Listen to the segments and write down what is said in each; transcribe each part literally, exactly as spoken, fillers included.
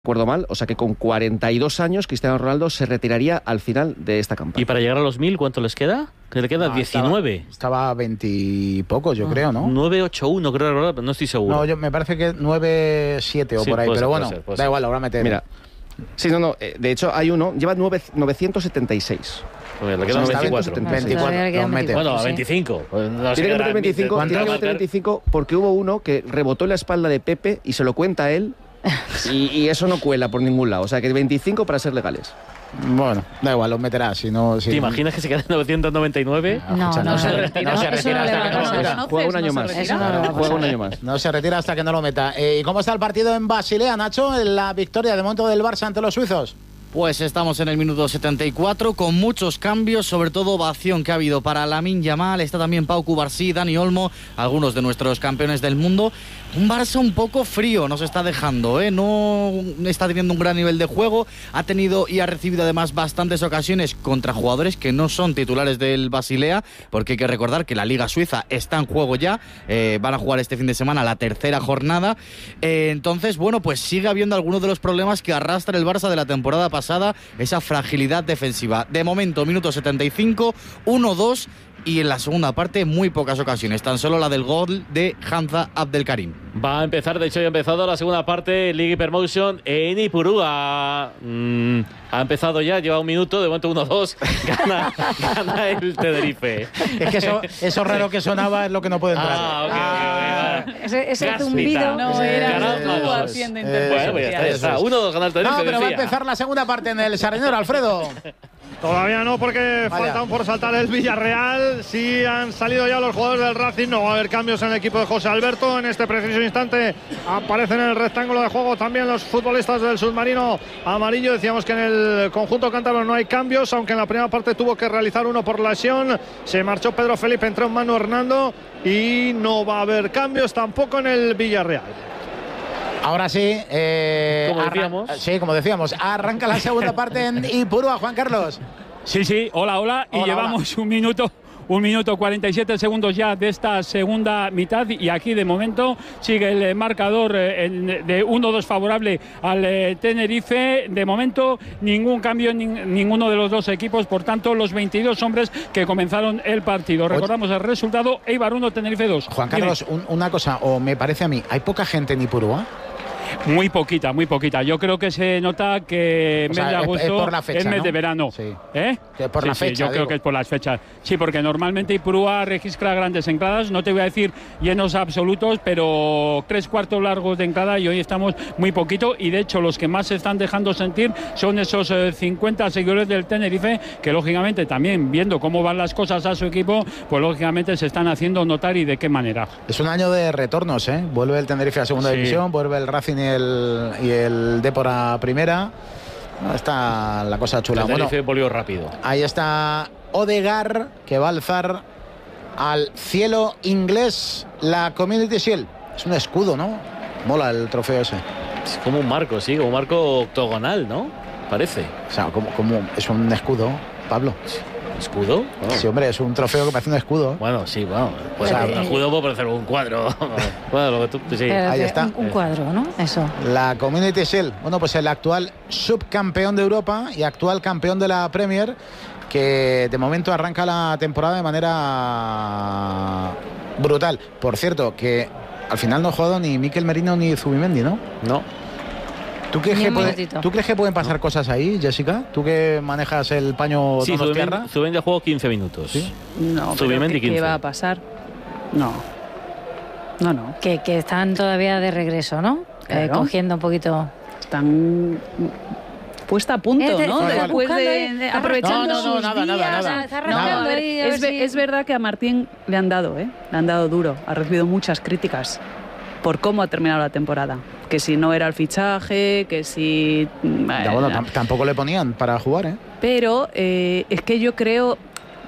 recuerdo mal, o sea que con cuarenta y dos años Cristiano Ronaldo se retiraría al final de esta campaña. ¿Y para llegar a los mil cuánto les queda? Que le queda no, diecinueve. Estaba veintipocos, yo ah, creo, ¿no? nueve ocho uno, creo, pero no estoy seguro. No, yo, me parece que nueve siete o sí, por ahí, pero ser, bueno, ser, da ser. igual, ahora meter. Mira, sí, no, no, de hecho hay uno, lleva novecientos setenta y seis. Pues le quedan veinticuatro. veinticuatro. Mete. Bueno, a veinticinco. Pues no tiene que meter veinticinco, tiene que meter veinticinco porque hubo uno que rebotó en la espalda de Pepe y se lo cuenta a él. Y, y eso no cuela por ningún lado. O sea que veinticinco para ser legales. Bueno, da igual, los meterás. Si no, si... ¿Te imaginas que se quedan novecientos noventa y nueve? No, no, no, no se retira. No se retira hasta que no lo meta. Juega un año más. Juega un año más. No se retira hasta que no lo meta. Eh, ¿Y cómo está el partido en Basilea, Nacho? En la victoria de momento del Barça ante los suizos. Pues estamos en el minuto setenta y cuatro con muchos cambios, sobre todo ovación que ha habido para Lamine Yamal, está también Pau Cubarsí, Dani Olmo, algunos de nuestros campeones del mundo. Un Barça un poco frío nos está dejando, ¿eh? No está teniendo un gran nivel de juego, ha tenido y ha recibido además bastantes ocasiones contra jugadores que no son titulares del Basilea, porque hay que recordar que la Liga Suiza está en juego ya, eh, van a jugar este fin de semana la tercera jornada, eh, entonces bueno, pues sigue habiendo algunos de los problemas que arrastra el Barça de la temporada pasada. pasada, esa fragilidad defensiva. De momento, minuto setenta y cinco, uno dos, y en la segunda parte muy pocas ocasiones, tan solo la del gol de Hamza Abdelkarim. Va a empezar, de hecho ya ha empezado la segunda parte, League Hypermotion en Ipurúa. Mm, ha empezado ya, lleva un minuto, de momento uno dos, gana, gana el Tenerife. Es que eso, eso raro que sonaba es lo que no puede entrar. Ah, ok, ah, ok. Ese, ese zumbido no era bueno, pues ya está, ya está. uno dos gana el Tenerife. No, pero decía. va a empezar la segunda parte en el Sardinero, Alfredo. Todavía no, porque Vaya. faltan por saltar el Villarreal. Sí han salido ya los jugadores del Racing. No va a haber cambios en el equipo de José Alberto. En este preciso instante aparecen en el rectángulo de juego también los futbolistas del submarino amarillo. Decíamos que en el conjunto cántabro no hay cambios, aunque en la primera parte tuvo que realizar uno por lesión. Se marchó Pedro Felipe, entró Manu Hernando y no va a haber cambios tampoco en el Villarreal. Ahora sí, eh, como decíamos. Sí, como decíamos, arranca la segunda parte en Ipurúa, Juan Carlos. Sí, sí, hola, hola, y hola, llevamos hola. un minuto, un minuto cuarenta y siete segundos ya de esta segunda mitad, y aquí de momento sigue el marcador eh, de uno dos favorable al eh, Tenerife. De momento ningún cambio en ni, ninguno de los dos equipos, por tanto los veintidós hombres que comenzaron el partido. Recordamos el resultado: Eibar uno, Tenerife dos. Juan Carlos, un, una cosa, o me parece a mí, ¿hay poca gente en Ipurúa? Muy poquita, muy poquita. Yo creo que se nota que o sea, mes de agosto es, por la fecha, es mes ¿no? de verano. Sí. ¿Eh? Que por sí, la fecha. Sí, yo digo. creo que es por las fechas. Sí, porque normalmente Ipurúa registra grandes entradas. No te voy a decir llenos absolutos, pero tres cuartos largos de entrada, y hoy estamos muy poquito. Y de hecho, los que más se están dejando sentir son esos eh, cincuenta seguidores del Tenerife, que lógicamente también, viendo cómo van las cosas a su equipo, pues lógicamente se están haciendo notar, y de qué manera. Es un año de retornos, ¿eh? Vuelve el Tenerife a segunda sí. división, vuelve el Racing y el. y el Depor a primera. Está la cosa chula. El Tenerife bueno, volvió rápido. Ahí está Odegaard, que va a alzar al cielo inglés la Community Shield. Es un escudo, ¿no? Mola el trofeo ese. Es como un marco, sí, como un marco octogonal, ¿no? Parece. O sea, como, como es un escudo, Pablo. ¿Escudo? Oh. Sí, hombre, es un trofeo que parece un escudo. Bueno, sí, bueno. Pues o sea, el escudo puede parecer un cuadro. Bueno, lo que tú, sí. Ahí está. Un, un cuadro, ¿no? Eso. La Community Shield. Bueno, pues el actual subcampeón de Europa y actual campeón de la Premier, que de momento arranca la temporada de manera brutal. Por cierto, que al final no ha jugado ni Mikel Merino ni Zubimendi, ¿no? No. ¿Tú crees, que puede, ¿Tú crees que pueden pasar cosas ahí, Jessica? ¿Tú que manejas el paño sí, donos tierra? Zubimendi ha jugado quince minutos. ¿Sí? No, Zubimendi ¿qué, ¿qué va a pasar? No. No, no. Que, que están todavía de regreso, ¿no? Claro. Eh, cogiendo un poquito... Están... puesta a punto, es de, ¿no? Después Después de, de, de aprovechando no, no, no, sus nada, días. nada, nada. Está No, a ver, ahí, a es, ver si... si... es verdad que a Martín le han dado, ¿eh? Le han dado duro. Ha recibido muchas críticas por cómo ha terminado la temporada. Que si no era el fichaje, que si... Ya, bueno, tampoco le ponían para jugar, ¿eh? Pero eh, es que yo creo...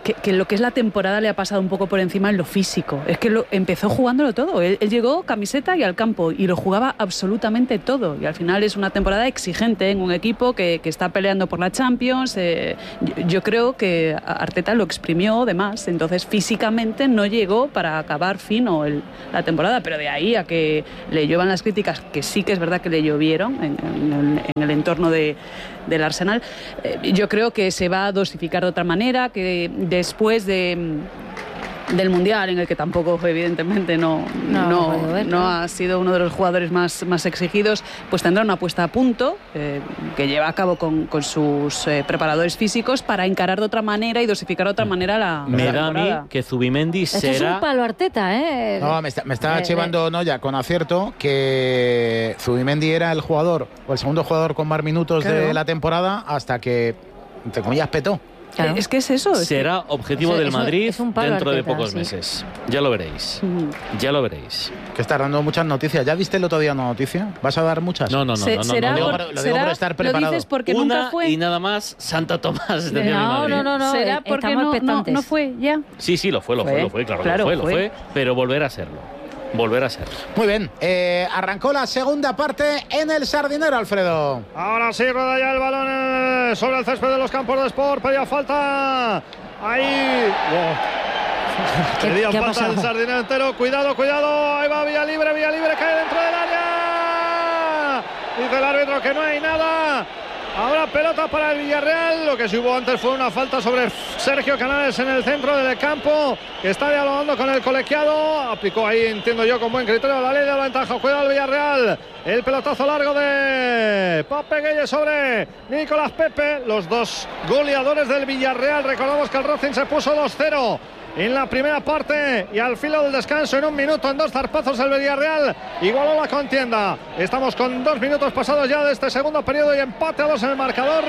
que, que lo que es la temporada le ha pasado un poco por encima en lo físico. Es que lo, empezó jugándolo todo. Él, él llegó camiseta y al campo y lo jugaba absolutamente todo. Y al final es una temporada exigente en un equipo que, que está peleando por la Champions. Eh, yo, yo creo que Arteta lo exprimió de más. Entonces físicamente no llegó para acabar fino el, la temporada. Pero de ahí a que le lluevan las críticas, que sí que es verdad que le llovieron en, en, el, en el entorno de, del Arsenal, eh, yo creo que se va a dosificar de otra manera, que después de del Mundial, en el que tampoco evidentemente no, no, no, ver, no ha sido uno de los jugadores más, más exigidos, pues tendrá una puesta a punto eh, que lleva a cabo con, con sus eh, preparadores físicos para encarar de otra manera y dosificar de otra manera la Me la da a mí que Zubimendi Esto será... es un palo Arteta, ¿eh? No, me está, me está Eh, chivando Noya con acierto que Zubimendi era el jugador o el segundo jugador con más minutos Claro. de la temporada hasta que, entre comillas, petó. Claro. Es que es eso. Es será objetivo Eso- del eso- Madrid es un palo dentro de Arteta, pocos sí. meses. Ya lo veréis. que, Ya lo veréis. Que está dando muchas noticias. ¿Ya viste el otro día una noticia? ¿Vas a dar muchas? No, no, no. Se- no, no, será no, digo por- por- lo digo será- por estar lo preparado. dices porque Una nunca fue. y nada más Santo Tomás de No, Madrid. no, no, no. ¿Será eh, porque estamos no, no, expectantes. no fue ya? Sí, sí, lo fue, lo fue, Fue. lo fue, claro, Claro, lo fue, lo fue. fue, pero volver a serlo. Volver a serlo. Muy bien. Eh, arrancó la segunda parte en el Sardinero, Alfredo. Ahora sí, rueda ya el balón eh, sobre el césped de los campos de Sport. Pedía falta. Ahí. Wow. ¿Qué- Pedía qué ha falta el pasado? Sardinero entero. Cuidado, cuidado. Ahí va Villa Libre, Villa Libre cae dentro del área. Dice el árbitro que no hay nada. Ahora pelota para el Villarreal. Lo que sí hubo antes fue una falta sobre Sergio Canales en el centro del campo, que está dialogando con el colegiado. Aplicó ahí, entiendo yo, con buen criterio la ley de la ventaja. Cuidado el Villarreal. El pelotazo largo de Pape Gueye sobre Nicolás Pepe. Los dos goleadores del Villarreal. Recordamos que el Racing se puso dos cero en la primera parte y al filo del descanso, en un minuto, en dos zarpazos, el Villarreal igualó la contienda. Estamos con dos minutos pasados ya de este segundo periodo y empate a dos en el marcador.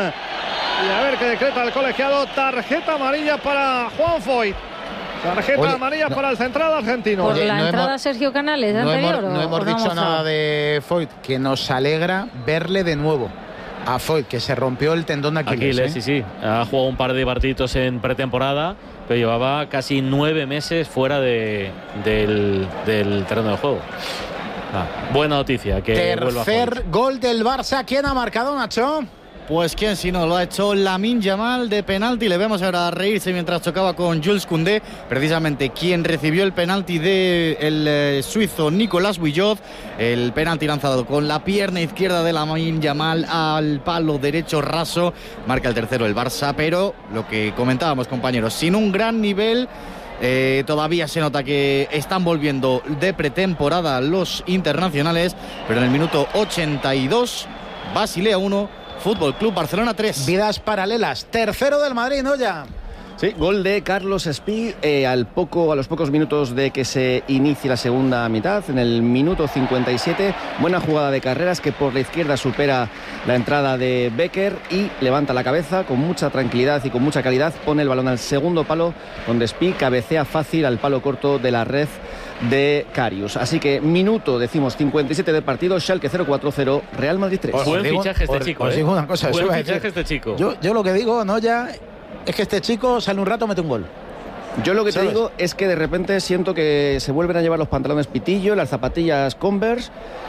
Y a ver qué decreta el colegiado. Tarjeta amarilla para Juan Foyt. Tarjeta Oye, amarilla no. para el central argentino. Por Oye, la no entrada hemos- Sergio Canales No anterior. hemos, no o- hemos o dicho mostrado? nada de Foyt, que nos alegra verle de nuevo a Foyt, que se rompió el tendón de Aquiles. Aquiles, ¿eh? sí, sí. Ha jugado un par de partidos en pretemporada, pero llevaba casi nueve meses fuera de, del, del terreno de juego. Ah, buena noticia que vuelva Tercer Foyt. gol del Barça. ¿Quién ha marcado, Nacho? Pues quién si no, lo ha hecho Lamine Yamal de penalti. Le vemos ahora reírse mientras chocaba con Jules Koundé, precisamente quien recibió el penalti del de eh, suizo Nicolás Buyot. El penalti lanzado con la pierna izquierda de Lamine Yamal al palo derecho raso. Marca el tercero el Barça, pero lo que comentábamos, compañeros, sin un gran nivel. Eh, todavía se nota que están volviendo de pretemporada los internacionales, pero en el minuto ochenta y dos, Basilea uno, Fútbol Club Barcelona tres. Vidas paralelas. Tercero del Madrid, ¿no? Ya. Sí, gol de Carlos Espí eh, al poco, a los pocos minutos de que se inicie la segunda mitad, en el minuto cincuenta y siete. Buena jugada de Carreras que por la izquierda supera la entrada de Becker y levanta la cabeza con mucha tranquilidad y con mucha calidad. Pone el balón al segundo palo, donde Espí cabecea fácil al palo corto de la red de Karius. Así que minuto, decimos, cincuenta y siete de partido. Schalke cero cuatro cero, Real Madrid tres. Os Buen digo- fichaje este os- chico, os ¿eh? digo una cosa, eso Buen iba a decir. fichaje este chico. Yo, yo lo que digo, no ya, es que este chico sale un rato, mete un gol. Yo lo que te ¿Sabes? digo es que de repente siento que se vuelven a llevar los pantalones pitillo, las zapatillas Converse,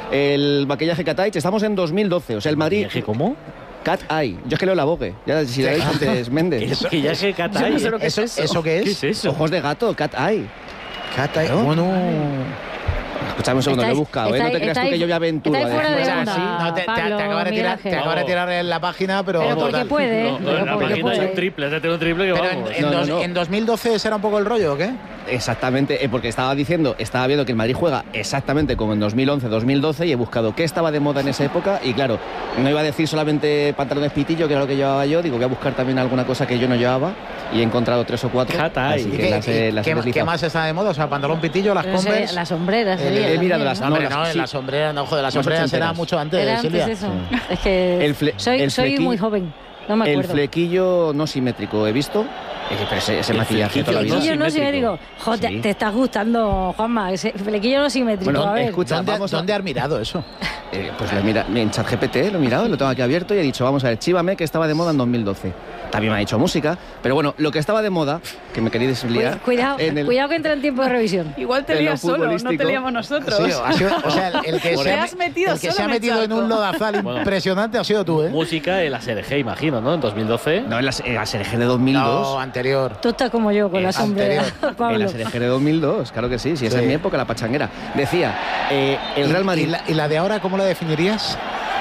el maquillaje Cat Eye. Estamos en dos mil doce, o sea, el Madrid... ¿Maquillaje cómo? Cat Eye. Yo es que leo la Vogue. Ya si la veis antes, Méndez. Maquillaje Cat Yo no Eye. sé lo que ¿Eso, es eso. ¿Eso qué es? ¿Qué es eso? Ojos de gato, Cat Eye. Cata, ¿No? bueno. Escuchame un segundo, lo he Estáis- buscado, ¿eh? No estáis- te creas tú estáis- que yo voy a aventura. estáis fuera de decir, onda. así. No, te, te- te Pablo, acaba de Miguel tirar, Ángel. te acaba de tirar en la página, pero. Pero porque total. puede. No, pero en la porque página es puede. un triple, se tiene un triple que Pero vamos. en, en No, no, dos- no. en dos mil doce será un poco el rollo, ¿o qué? Exactamente, eh, porque estaba diciendo, estaba viendo que el Madrid juega exactamente como en dos mil once, dos mil doce y he buscado qué estaba de moda en esa época y claro, no iba a decir solamente pantalones pitillo, que era lo que llevaba yo, digo, voy a buscar también alguna cosa que yo no llevaba y he encontrado tres o cuatro. Cat Eye. así ¿Y que qué, las he- y las he qué- deslizado. qué más está de moda? O sea, pantalón pitillo, las No sé, Converse. las sombreras Eh, sería he mirado también, las- ¿no? No, hombre, No, no, las- en sí. las sombreras, no, joder, las Más sombreras era ochenteras. mucho antes, Era Silvia. antes eso. Es que El fle- soy, el soy flequi- muy joven. No me El acuerdo. flequillo no simétrico he visto. Pero ese, ese El maquillaje toda la vida. Flequillo no sé, digo, jo, te, Sí. te está gustando, Juanma, ese flequillo no simétrico, Bueno, a ver. escucha, ¿Dónde, vamos a- ¿Dónde has mirado eso? Eh, pues lo he mirado en ChatGPT, lo he mirado, lo tengo aquí abierto y he dicho, vamos a ver, Chívame, que estaba de moda en dos mil doce. También me ha dicho música, pero bueno, lo que estaba de moda, que me queréis liar... Cuidado, en el- cuidado que entra en tiempo de revisión. Igual te en lo lías solo, no te futbolístico. liamos nosotros. Sí, ha sido- o sea, el, el que, Te se ha, has metido el que se solo ha en el metido en charco. un lodazal Bueno. impresionante ha sido tú, ¿eh? Música en la S R G, imagino, ¿no? En dos mil doce. No, en la, en la S R G de dos mil dos. No, anterior. Tú estás como yo con la Es sombrera, anterior. En Pablo. la S R G de dos mil dos, claro que sí, si esa Sí. es mi época, la pachanguera. Decía, eh, el Real ¿Y Madrid... la, y la de ahora cómo la definirías?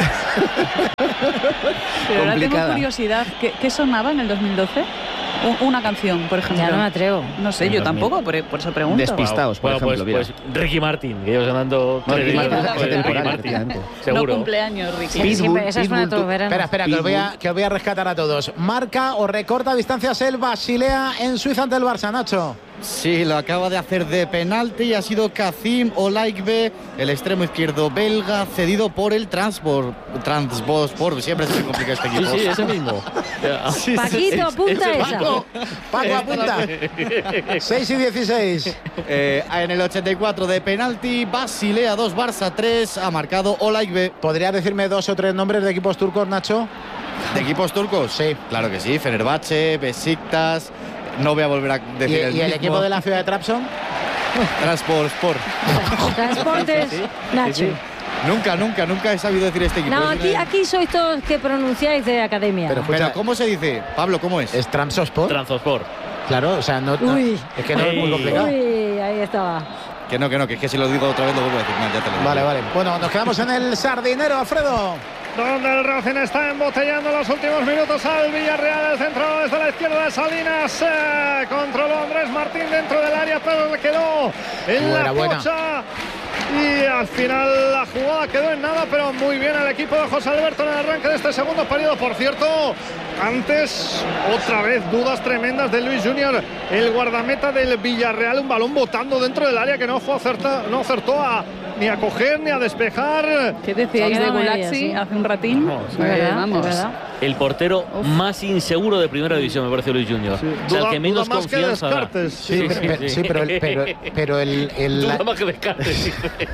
Pero ahora tengo complicada. curiosidad, ¿qué, qué sonaba en el dos mil doce? U- Una canción, por ejemplo. Ya no me atrevo. No sé, En yo dos mil. tampoco, por, por eso pregunto. Despistaos, por Bueno, ejemplo, pues, mira. pues Ricky Martin, que lleva sonando. No, Ricky tres Martin días, es pues, atemporal, Ricky Martin, efectivamente. seguro. No cumpleaños, Ricky. Sí, Pitbull, siempre, esa suena Pitbull, todos tú- veranos. Espera, espera, que os, voy a, que os voy a rescatar a todos. Marca o recorta distancias el Basilea en Suiza ante el Barça, Nacho. Sí, lo acaba de hacer de penalti y ha sido Kazim Olaigbe, el extremo izquierdo belga, cedido por el Transport. Transport, siempre se me complica este Sí, equipo. sí, ese mismo. Paquito, apunta Ese esa. Paco. Paco, apunta. seis y dieciséis. Eh, en el ochenta y cuatro de penalti, Basilea dos, Barça tres, ha marcado Olaigbe. ¿Podrías decirme dos o tres nombres de equipos turcos, Nacho? ¿De equipos turcos? Sí. Claro que sí, Fenerbahce, Besiktas. No voy a volver a ¿Y, decir el y el mismo. equipo de la ciudad de Trabzon? Transport Sport. Transportes, Nacho. Nunca, nunca, nunca he sabido decir este equipo. No, Es aquí, una- aquí sois todos que pronunciáis de academia. Pero- Pero, Escucha, ¿cómo se dice? Pablo, ¿cómo es? ¿Es Transosport? Transosport. Claro, o sea, no, no- Uy. es que no es muy Ey. complicado. Uy, ahí estaba. Que no, que no, que es que si lo digo otra vez lo vuelvo a decir. No, ya te lo digo. Vale, vale. Bueno, nos quedamos en el Sardinero, Alfredo. Donde el Racing está embotellando los últimos minutos al Villarreal. El centro desde la izquierda de Salinas. Eh, controló Andrés Martín dentro del área, pero le quedó en Buena, la buena. pocha. Y al final la jugada quedó en nada, pero muy bien el equipo de José Alberto en el arranque de este segundo periodo. Por cierto, antes otra vez dudas tremendas de Luis Junior, el guardameta del Villarreal, un balón botando dentro del área que no fue acerta, no acertó a, ni a coger ni a despejar. ¿Qué decíais Se de quedó media, Gulaxi sí. hace un ratín? Vamos, Es verdad, vamos. es verdad. El portero más inseguro de primera división, me parece Luis Junior. O sea, el Duda- que menos duda más que confianza da. Descartes. Sí, pero, sí, pero el, pero, pero el, el- Duda más que Descartes.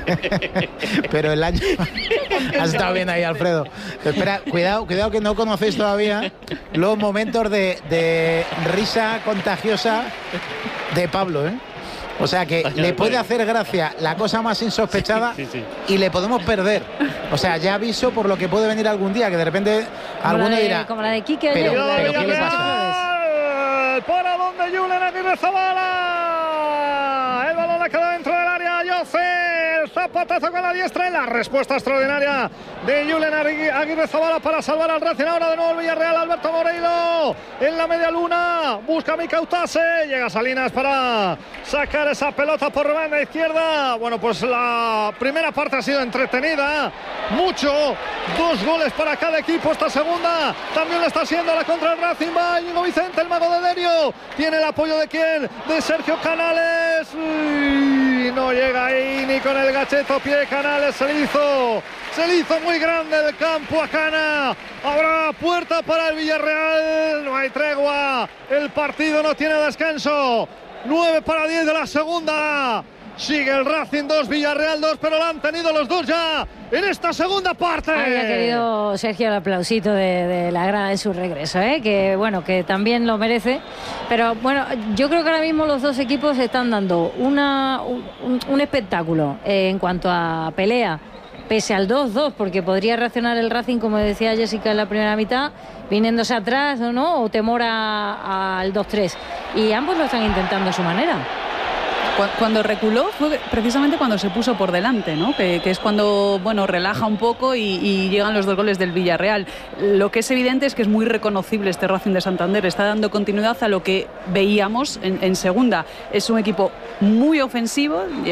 pero el año. Has estado bien ahí, Alfredo. Espera, cuidado, cuidado que no conocéis todavía los momentos de, de risa contagiosa de Pablo, ¿eh? O sea que le puede hacer gracia la cosa más insospechada Sí, sí, y le podemos perder. O sea, ya aviso por lo que puede venir algún día, que de repente Como alguno la de- dirá. Como la de Quique Pero- ayer, la de pero ¿qué le Quique pasa? Villarreal, para donde Julen Aguirre Zabala. El balón le quedó dentro del área. Jose, el zapatazo con la diestra y la respuesta extraordinaria de Julen Aguirre Zabala para salvar al Racing. Ahora de nuevo el Villarreal. Alberto Moreiro en la media luna. Busca a Mika Utase. Llega Salinas para sacar esa pelota por banda izquierda. Bueno, pues la primera parte ha sido entretenida. Mucho. Dos goles para cada equipo. Esta segunda también lo está haciendo la contra el Racing. Va Íñigo Vicente, el mago de Derio. Tiene el apoyo de quién? De Sergio Canales. Uy, no llega ahí ni con el gacheto pie. Canales se le hizo. Se le hizo muy grande el campo a Cana. Habrá puerta para el Villarreal. No hay tregua. El partido no tiene descanso. nueve para diez de la segunda. Sigue el Racing dos, Villarreal dos, pero lo han tenido los dos ya en esta segunda parte. Había querido Sergio el aplausito de, de la grada de su regreso, ¿eh? Que bueno, que también lo merece. Pero bueno, yo creo que ahora mismo los dos equipos están dando una, un, un espectáculo eh, en cuanto a pelea, pese al dos dos, porque podría reaccionar el Racing, como decía Jessica en la primera mitad, viniéndose atrás o no, o temor a- al dos tres. Y ambos lo están intentando a su manera. Cu- Cuando reculó fue precisamente cuando se puso por delante, ¿no? Que, que es cuando, bueno, relaja un poco y, y llegan los dos goles del Villarreal. Lo que es evidente es que es muy reconocible este Racing de Santander. Está dando continuidad a lo que veíamos en, en segunda. Es un equipo muy ofensivo, lleva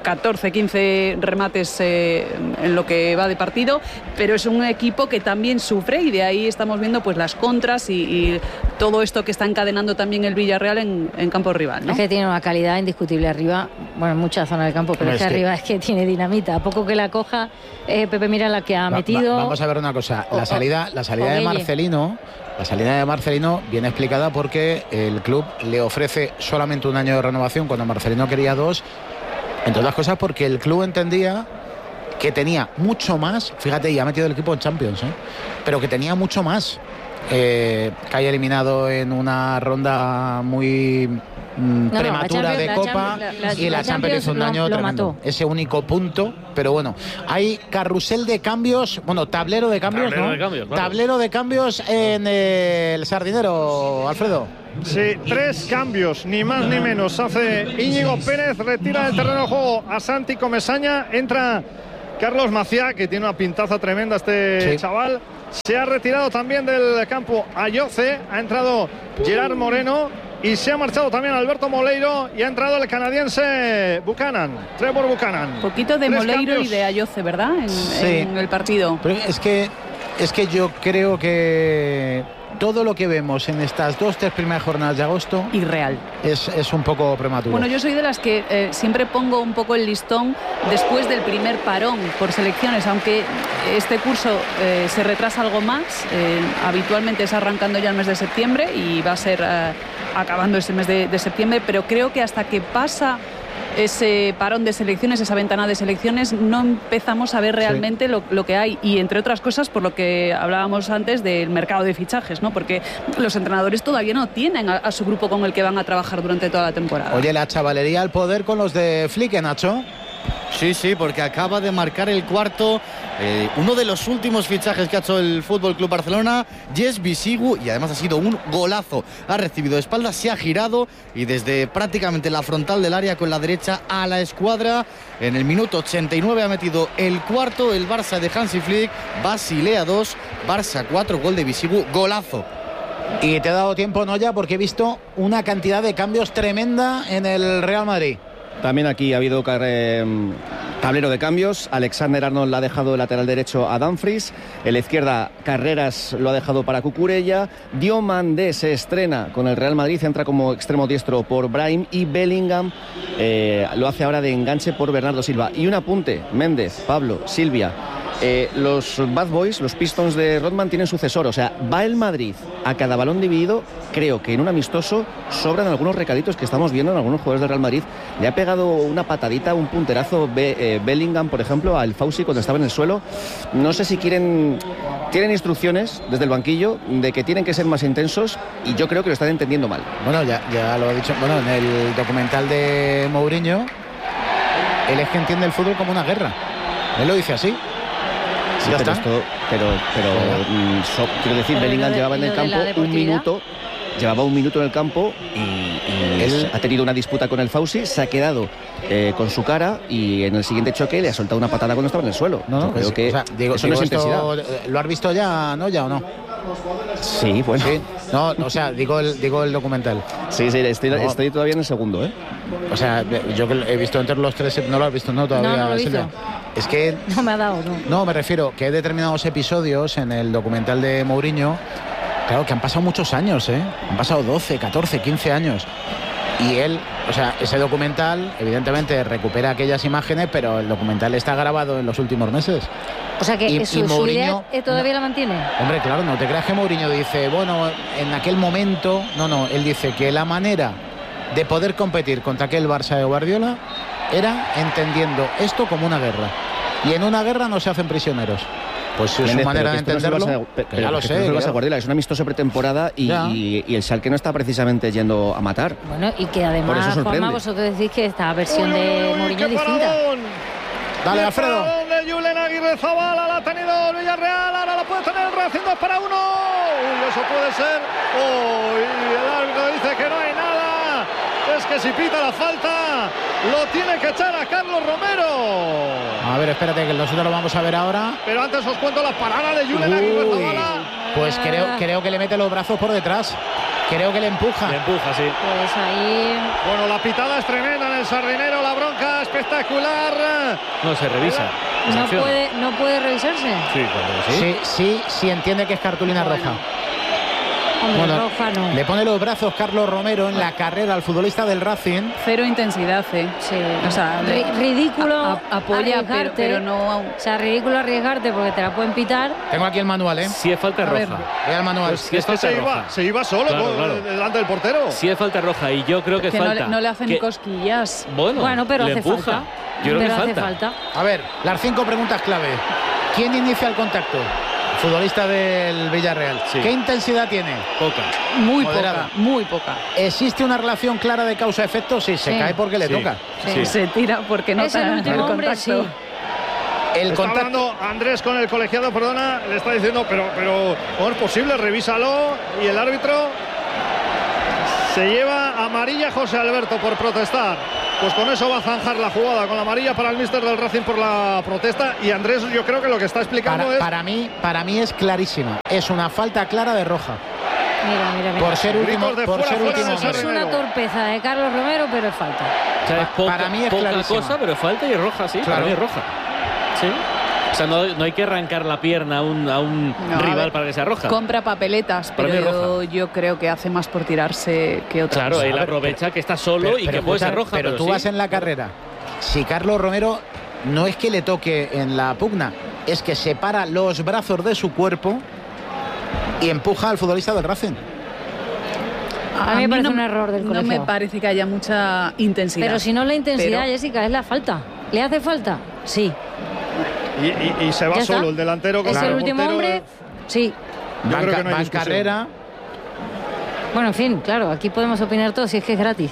catorce, quince remates eh, en lo que va de partido, pero es un equipo que también sufre y de ahí estamos viendo pues las contras y, y todo esto que está encadenando también el Villarreal en, en campo rival, ¿no? Es que tiene una calidad indiscutible arriba, bueno, en mucha zona del campo, pero No, es que, es que arriba es que tiene dinamita. A poco que la coja, eh, Pepe, mira la que ha Va- metido. va- vamos a ver una cosa. La O- salida, la salida o de Guille. Marcelino, la salida de Marcelino viene explicada porque el club le ofrece solamente un año de renovación cuando Marcelino quería dos. Entre otras cosas porque el club entendía que tenía mucho más. Fíjate, y ha metido el equipo en Champions, ¿eh? Pero que tenía mucho más. Eh, que haya eliminado en una ronda muy mm, No, no, prematura la de Champions- Copa la- la- y la, la Champions hizo un Champions daño lo- lo tremendo. mató. Ese único punto, pero bueno, hay carrusel de cambios, bueno, tablero de cambios, Tablero ¿no? de cambios, claro. Tablero de cambios en el Sardinero, Alfredo. Sí, tres cambios, ni más ni menos. Hace Íñigo Pérez, retira del terreno de juego a Santi Comesaña, entra Carlos Maciá, que tiene una pintaza tremenda este Sí. chaval. Se ha retirado también del campo Ayoce, ha entrado Gerard Moreno y se ha marchado también Alberto Moleiro y ha entrado el canadiense Buchanan, Trevor Buchanan. Un poquito de Tres Moleiro cambios. y de Ayoce, ¿verdad? En, Sí. en el partido. Pero es que, es que yo creo que todo lo que vemos en estas dos, tres primeras jornadas de agosto Irreal. es, es un poco prematuro. Bueno, yo soy de las que eh, siempre pongo un poco el listón después del primer parón por selecciones, aunque este curso eh, se retrasa algo más. Eh, habitualmente es arrancando ya el mes de septiembre y va a ser eh, acabando ese mes de, de septiembre, pero creo que hasta que pasa ese parón de selecciones, esa ventana de selecciones, no empezamos a ver realmente lo, lo que hay, y entre otras cosas por lo que hablábamos antes del mercado de fichajes, ¿no? Porque los entrenadores todavía no tienen a, a su grupo con el que van a trabajar durante toda la temporada. Oye, la chavalería al poder con los de Flick, Nacho. Sí, sí, porque acaba de marcar el cuarto, eh, uno de los últimos fichajes que ha hecho el Fútbol Club Barcelona, Jess Bisigu, y además ha sido un golazo. Ha recibido de espaldas, se ha girado y desde prácticamente la frontal del área con la derecha a la escuadra. En el minuto ochenta y nueve ha metido el cuarto, el Barça de Hansi Flick. Basilea dos, Barça cuatro, gol de Bisigu, golazo. Y te he dado tiempo, ¿no? Ya, porque he visto una cantidad de cambios tremenda en el Real Madrid. También aquí ha habido eh, tablero de cambios. Alexander Arnold le ha dejado el lateral derecho a Dumfries. En la izquierda, Carreras lo ha dejado para Cucurella. Diomandé se estrena con el Real Madrid, entra como extremo diestro por Brahim. Y Bellingham eh, lo hace ahora de enganche por Bernardo Silva. Y un apunte, Méndez, Pablo, Silvia. Eh, los Bad Boys, los Pistons de Rodman tienen sucesor, o sea, va el Madrid a cada balón dividido. Creo que en un amistoso sobran algunos recaditos que estamos viendo en algunos jugadores del Real Madrid. Le ha pegado una patadita, un punterazo Be, eh, Bellingham, por ejemplo, al Fauci cuando estaba en el suelo. No sé si quieren, tienen instrucciones desde el banquillo de que tienen que ser más intensos, y yo creo que lo están entendiendo mal. Bueno, ya, ya lo he dicho, bueno, en el documental de Mourinho, él es que entiende el fútbol como una guerra. Él lo dice así. Sí, Ya pero está. esto, pero, pero mm, so- quiero decir, Pero Bellingham lo de- llevaba en lo el de campo la un deportividad. minuto, llevaba un minuto en el campo y, y Él- ha tenido una disputa con el Fauci, se ha quedado eh, con su cara, y en el siguiente choque le ha soltado una patada cuando estaba en el suelo. No, no, Yo creo pues, que o sea, digo, eso no digo es intensidad. esto, ¿lo has visto ya, no, ya o no? Sí, bueno. Sí. No, o sea, digo el, digo el documental. Sí, sí, estoy, No. estoy todavía en el segundo, ¿eh? O sea, yo que he visto entre los tres, no lo has visto, no, todavía, No, no lo he Silvia. visto. Es que, No me ha dado, no. no, me refiero que hay determinados episodios en el documental de Mourinho, claro, que han pasado muchos años, ¿eh? Han pasado doce, catorce, quince años. Y él, o sea, ese documental, evidentemente, recupera aquellas imágenes, pero el documental está grabado en los últimos meses. O sea que Y- su, y su Mourinho- idea eh, todavía la mantiene. Hombre, claro, no te creas que Mourinho dice, bueno, en aquel momento, no, no, él dice que la manera de poder competir contra aquel Barça de Guardiola era entendiendo esto como una guerra. Y en una guerra no se hacen prisioneros. Pues es su Méndez, manera pero de que esto no es el entenderlo. Barça- pe- que pero ya lo que sé. esto no es el que Barça ya- Guardiola, es un amistoso pretemporada y, Ya. y, y el Schalke no está precisamente yendo a matar. Bueno, y que Por además, eso sorprende. Juanma, vosotros decís que esta versión Uy, uy, de uy, Mourinho qué es distinta. paradón. Dale, Qué Alfredo. paradón de Julen Aguirre Zabala, la ha tenido el Villarreal, ahora la puede tener el Racing, dos para uno. Uy, eso puede ser. Uy, el árbitro dice que no hay nada. Es que si pita la falta, lo tiene que echar a Carlos Romero. A ver, espérate, que nosotros lo vamos a ver ahora. Pero antes os cuento la parada de Julen Aguirre Uy. Zabala. Pues creo, creo que le mete los brazos por detrás. Creo que le empuja. Le empuja, sí. Pues ahí. Bueno, la pitada es tremenda en el Sardinero, la bronca espectacular. No se revisa. No puede, no puede revisarse. Sí, claro que sí. Sí, sí, sí entiende que es cartulina Bueno. roja. Hombre, Bueno, roja no. le pone los brazos Carlos Romero en la carrera al futbolista del Racing. Cero intensidad, ¿eh? Sí. O sea, Ri- ridículo a- a- apoya, pero, arriesgarte. pero no. O sea, ridículo arriesgarte porque te la pueden pitar. Tengo aquí el manual, ¿eh? Si es falta A ver. roja. Voy al manual. Pues si es Este falta se iba, roja. se iba solo Claro, por- claro. delante del portero. Si es falta roja y yo creo que, Que no falta. le, no le hacen que- ni cosquillas. Bueno, Bueno, pero le hace empuja. falta. Yo creo pero que hace falta. falta. A ver, las cinco preguntas clave. ¿Quién inicia el contacto? Futbolista del Villarreal. Sí. ¿Qué intensidad tiene? Poca. Muy Moderada. poca, muy poca. ¿Existe una relación clara de causa-efecto? Sí, se Sí. cae porque le Sí. toca. Sí. Se tira porque no Es el último hombre, sí. El Está contacto. hablando Andrés con el colegiado, perdona, le está diciendo, pero, pero, ¿cómo es posible? Revísalo. Y el árbitro se lleva amarilla José Alberto por protestar. Pues con eso va a zanjar la jugada, con la amarilla para el míster del Racing por la protesta. Y Andrés, yo creo que lo que está explicando Para, es... para mí, para mí es clarísima. Es una falta clara de roja. Mira, mira, mira. Por ser último, Gritos de por fuera, ser fuera último del hombre. Es una torpeza de Carlos Romero, pero es falta. O sea, es Pa- poca, para mí es poca clarísima. cosa, pero falta y es roja, sí. Claro. Para mí es roja. Sí. O sea, no, no hay que arrancar la pierna a un, a un No, a rival ver, para que sea roja. Compra papeletas, Para mí es pero yo, yo creo que hace más por tirarse que otra Claro, cosa. él ver, aprovecha que está solo Pero- y pero que puede ser escucha, roja. Pero, Pero, tú sí. vas en la carrera. Si Carlos Romero no es que le toque en la pugna, es que separa los brazos de su cuerpo y empuja al futbolista del Racing. A mí me parece no, un error del No colegiado. me parece que haya mucha intensidad. Pero si no es la intensidad, Pero- Jessica, es la falta. ¿Le hace falta? Sí. Y, y- y se va Ya está. solo el delantero. con ¿Es el el último portero. hombre? Sí. Yo Va en creo ca- que no hay va en discusión. carrera. Bueno, en fin, claro, aquí podemos opinar todos si es que es gratis.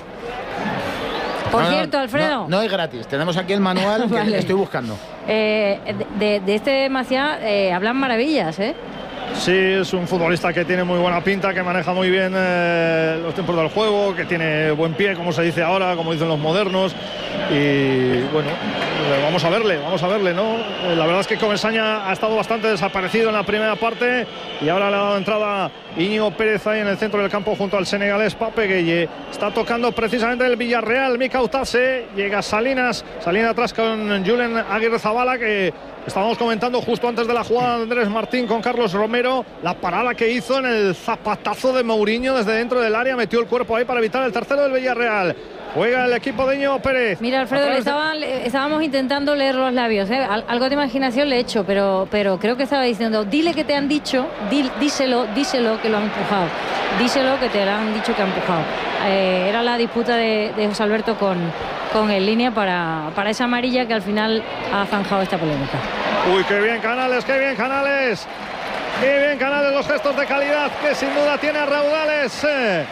Por No, no, cierto, Alfredo, No, no es gratis. Tenemos aquí el manual que Vale. estoy buscando. eh, de, de este Maciá eh, hablan maravillas, ¿eh? Sí, es un futbolista que tiene muy buena pinta, que maneja muy bien eh, los tiempos del juego, que tiene buen pie, como se dice ahora, como dicen los modernos. Y bueno, eh, vamos a verle, vamos a verle, ¿no? Eh, la verdad es que Comesaña ha estado bastante desaparecido en la primera parte y ahora le ha dado entrada Íñigo Pérez ahí en el centro del campo junto al senegalés Pape Gueye. Está tocando precisamente el Villarreal, Mika Utase, llega Salinas, Salinas atrás con Julen Aguirre Zabala, que estábamos comentando justo antes de la jugada de Andrés Martín con Carlos Romero, la parada que hizo en el zapatazo de Mourinho desde dentro del área, metió el cuerpo ahí para evitar el tercero del Villarreal. Juega el equipo de Íñigo Pérez. Mira, Alfredo, A le través de- estaban- le- estábamos intentando leer los labios, ¿eh? Al- algo de imaginación le he hecho, pero, pero creo que estaba diciendo, dile que te han dicho, dil- díselo, díselo que lo han empujado, díselo que te lo han dicho que ha empujado. Eh, era la disputa de, de José Alberto con, con el línea para, para esa amarilla que al final ha zanjado esta polémica. Uy, qué bien Canales, qué bien Canales. Qué bien Canales, los gestos de calidad que sin duda tiene a raudales. Eh.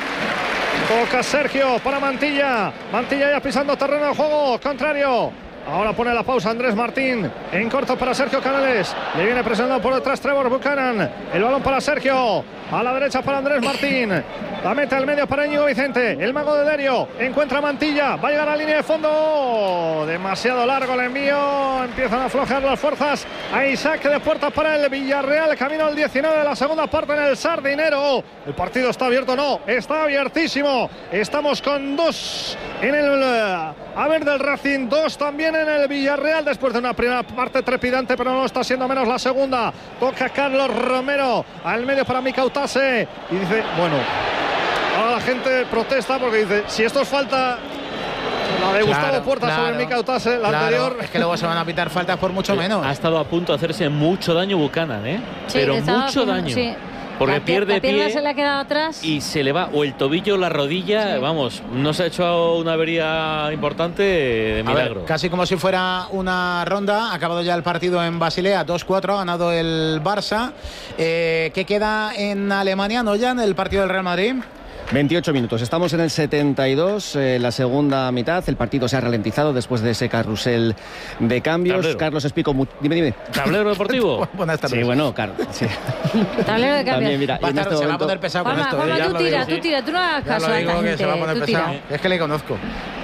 Toca Sergio para Mantilla. Mantilla ya pisando terreno de juego contrario. Ahora pone la pausa Andrés Martín. En corto para Sergio Canales. Le viene presionando por detrás Trevor Buchanan. El balón para Sergio. A la derecha para Andrés Martín. La mete al medio para Íñigo Vicente. El mago de Derio. Encuentra a Mantilla. Va a llegar a la línea de fondo. Demasiado largo el envío. Empiezan a aflojar las fuerzas. A Isaac de puertas para el Villarreal. Camino al diecinueve de la segunda parte en el Sardinero. El partido está abierto. No, está abiertísimo. Estamos con dos en el eh, haber del Racing. Dos también en el Villarreal. Después de una primera parte trepidante, pero no está siendo menos la segunda. Toca Carlos Romero. Al medio para Mika Utase. Y dice, bueno, ahora la gente protesta porque dice, si esto es falta, la de Gustavo Claro, Puerta claro, sobre Mika Utase, la claro. anterior. Es que luego se van a pitar faltas por mucho menos. Ha estado a punto de hacerse mucho daño Buchanan, ¿eh? Sí, Pero estaba mucho como- daño. sí. Porque La pier- pierde la pierna pie se le ha quedado atrás. y se le va o el tobillo o la rodilla. Sí. Vamos, no se ha hecho una avería importante de A milagro. ver, casi como si fuera una ronda. Ha acabado ya el partido en Basilea, dos cuatro, ha ganado el Barça. Eh, ¿Qué queda en Alemania, no ya en el partido del Real Madrid? veintiocho minutos, estamos en el setenta y dos, eh, la segunda mitad, el partido se ha ralentizado después de ese carrusel de cambios. Tablero. Carlos Explico, mu- dime, dime. ¿Tablero deportivo? Buenas tardes. Sí, bueno, Carlos. Sí. Tablero de cambios. También, mira, y Va a en estar- este se va a momento- poner pesado con Juanma, esto. Juanma, eh, ya tú lo tira, digo. tú tira, tú no hagas Ya caso lo a digo la que gente, se va a poner tú pesado. tira. Es que le conozco.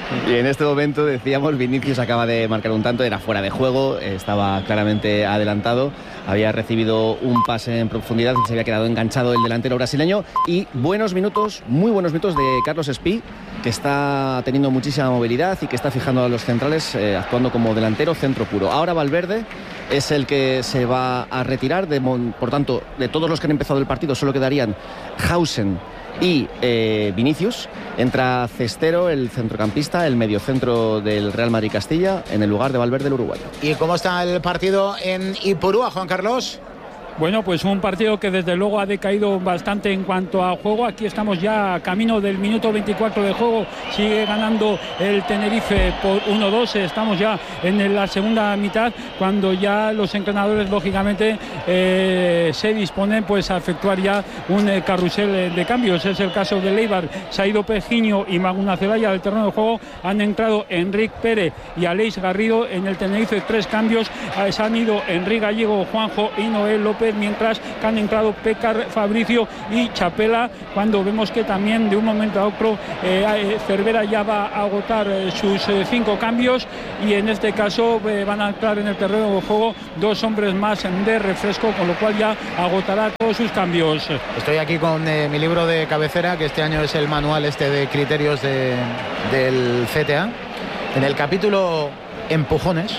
Y en este momento decíamos, Vinicius acaba de marcar un tanto, era fuera de juego, estaba claramente adelantado, había recibido un pase en profundidad y se había quedado enganchado el delantero brasileño. Y buenos minutos, muy buenos minutos de Carlos Espí, que está teniendo muchísima movilidad y que está fijando a los centrales, eh, actuando como delantero centro puro. Ahora Valverde es el que se va a retirar, de, por tanto, de todos los que han empezado el partido solo quedarían Hausen y eh, Vinicius. Entra Cestero, el centrocampista, el mediocentro del Real Madrid Castilla, en el lugar de Valverde, el uruguayo. ¿Y cómo está el partido en Ipurúa, Juan Carlos? Bueno, pues un partido que desde luego ha decaído bastante en cuanto a juego. Aquí estamos ya camino del minuto veinticuatro de juego. Sigue ganando el Tenerife por uno dos. Estamos ya en la segunda mitad, cuando ya los entrenadores, lógicamente, eh, se disponen pues a efectuar ya un eh, carrusel de cambios. Es el caso de Leibar. Se ha ido Pejiño y Maguna Celaya del terreno de juego. Han entrado Enrique Pérez y Aleix Garrido. En el Tenerife, tres cambios. Eh, se han ido Enrique Gallego, Juanjo y Noel López, mientras que han entrado Pécar, Fabricio y Chapela, cuando vemos que también de un momento a otro eh, Cervera ya va a agotar eh, sus eh, cinco cambios, y en este caso eh, van a entrar en el terreno de juego dos hombres más de refresco, con lo cual ya agotará todos sus cambios. Estoy aquí con eh, mi libro de cabecera, que este año es el manual este de criterios de, del C T A. En el capítulo Empujones,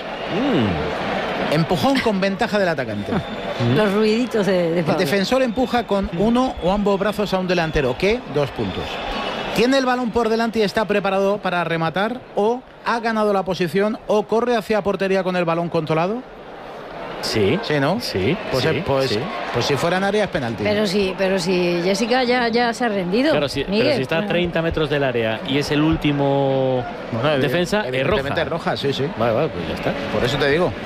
mm. empujón con ventaja del atacante. Los ruiditos de, de El defensor empuja con uno o ambos brazos a un delantero que, dos puntos, tiene el balón por delante y está preparado para rematar, o ha ganado la posición, o corre hacia portería con el balón controlado. Sí. Sí, ¿no? Sí. Pues, sí, pues, sí. pues si fuera en área es penalti. Pero sí, pero si Jessica ya, ya se ha rendido. Claro, si, Miguel, pero si está a treinta metros del área y es el último bueno, defensa, es roja. Es roja, sí, sí. Vale, vale, pues ya está. Por eso te digo.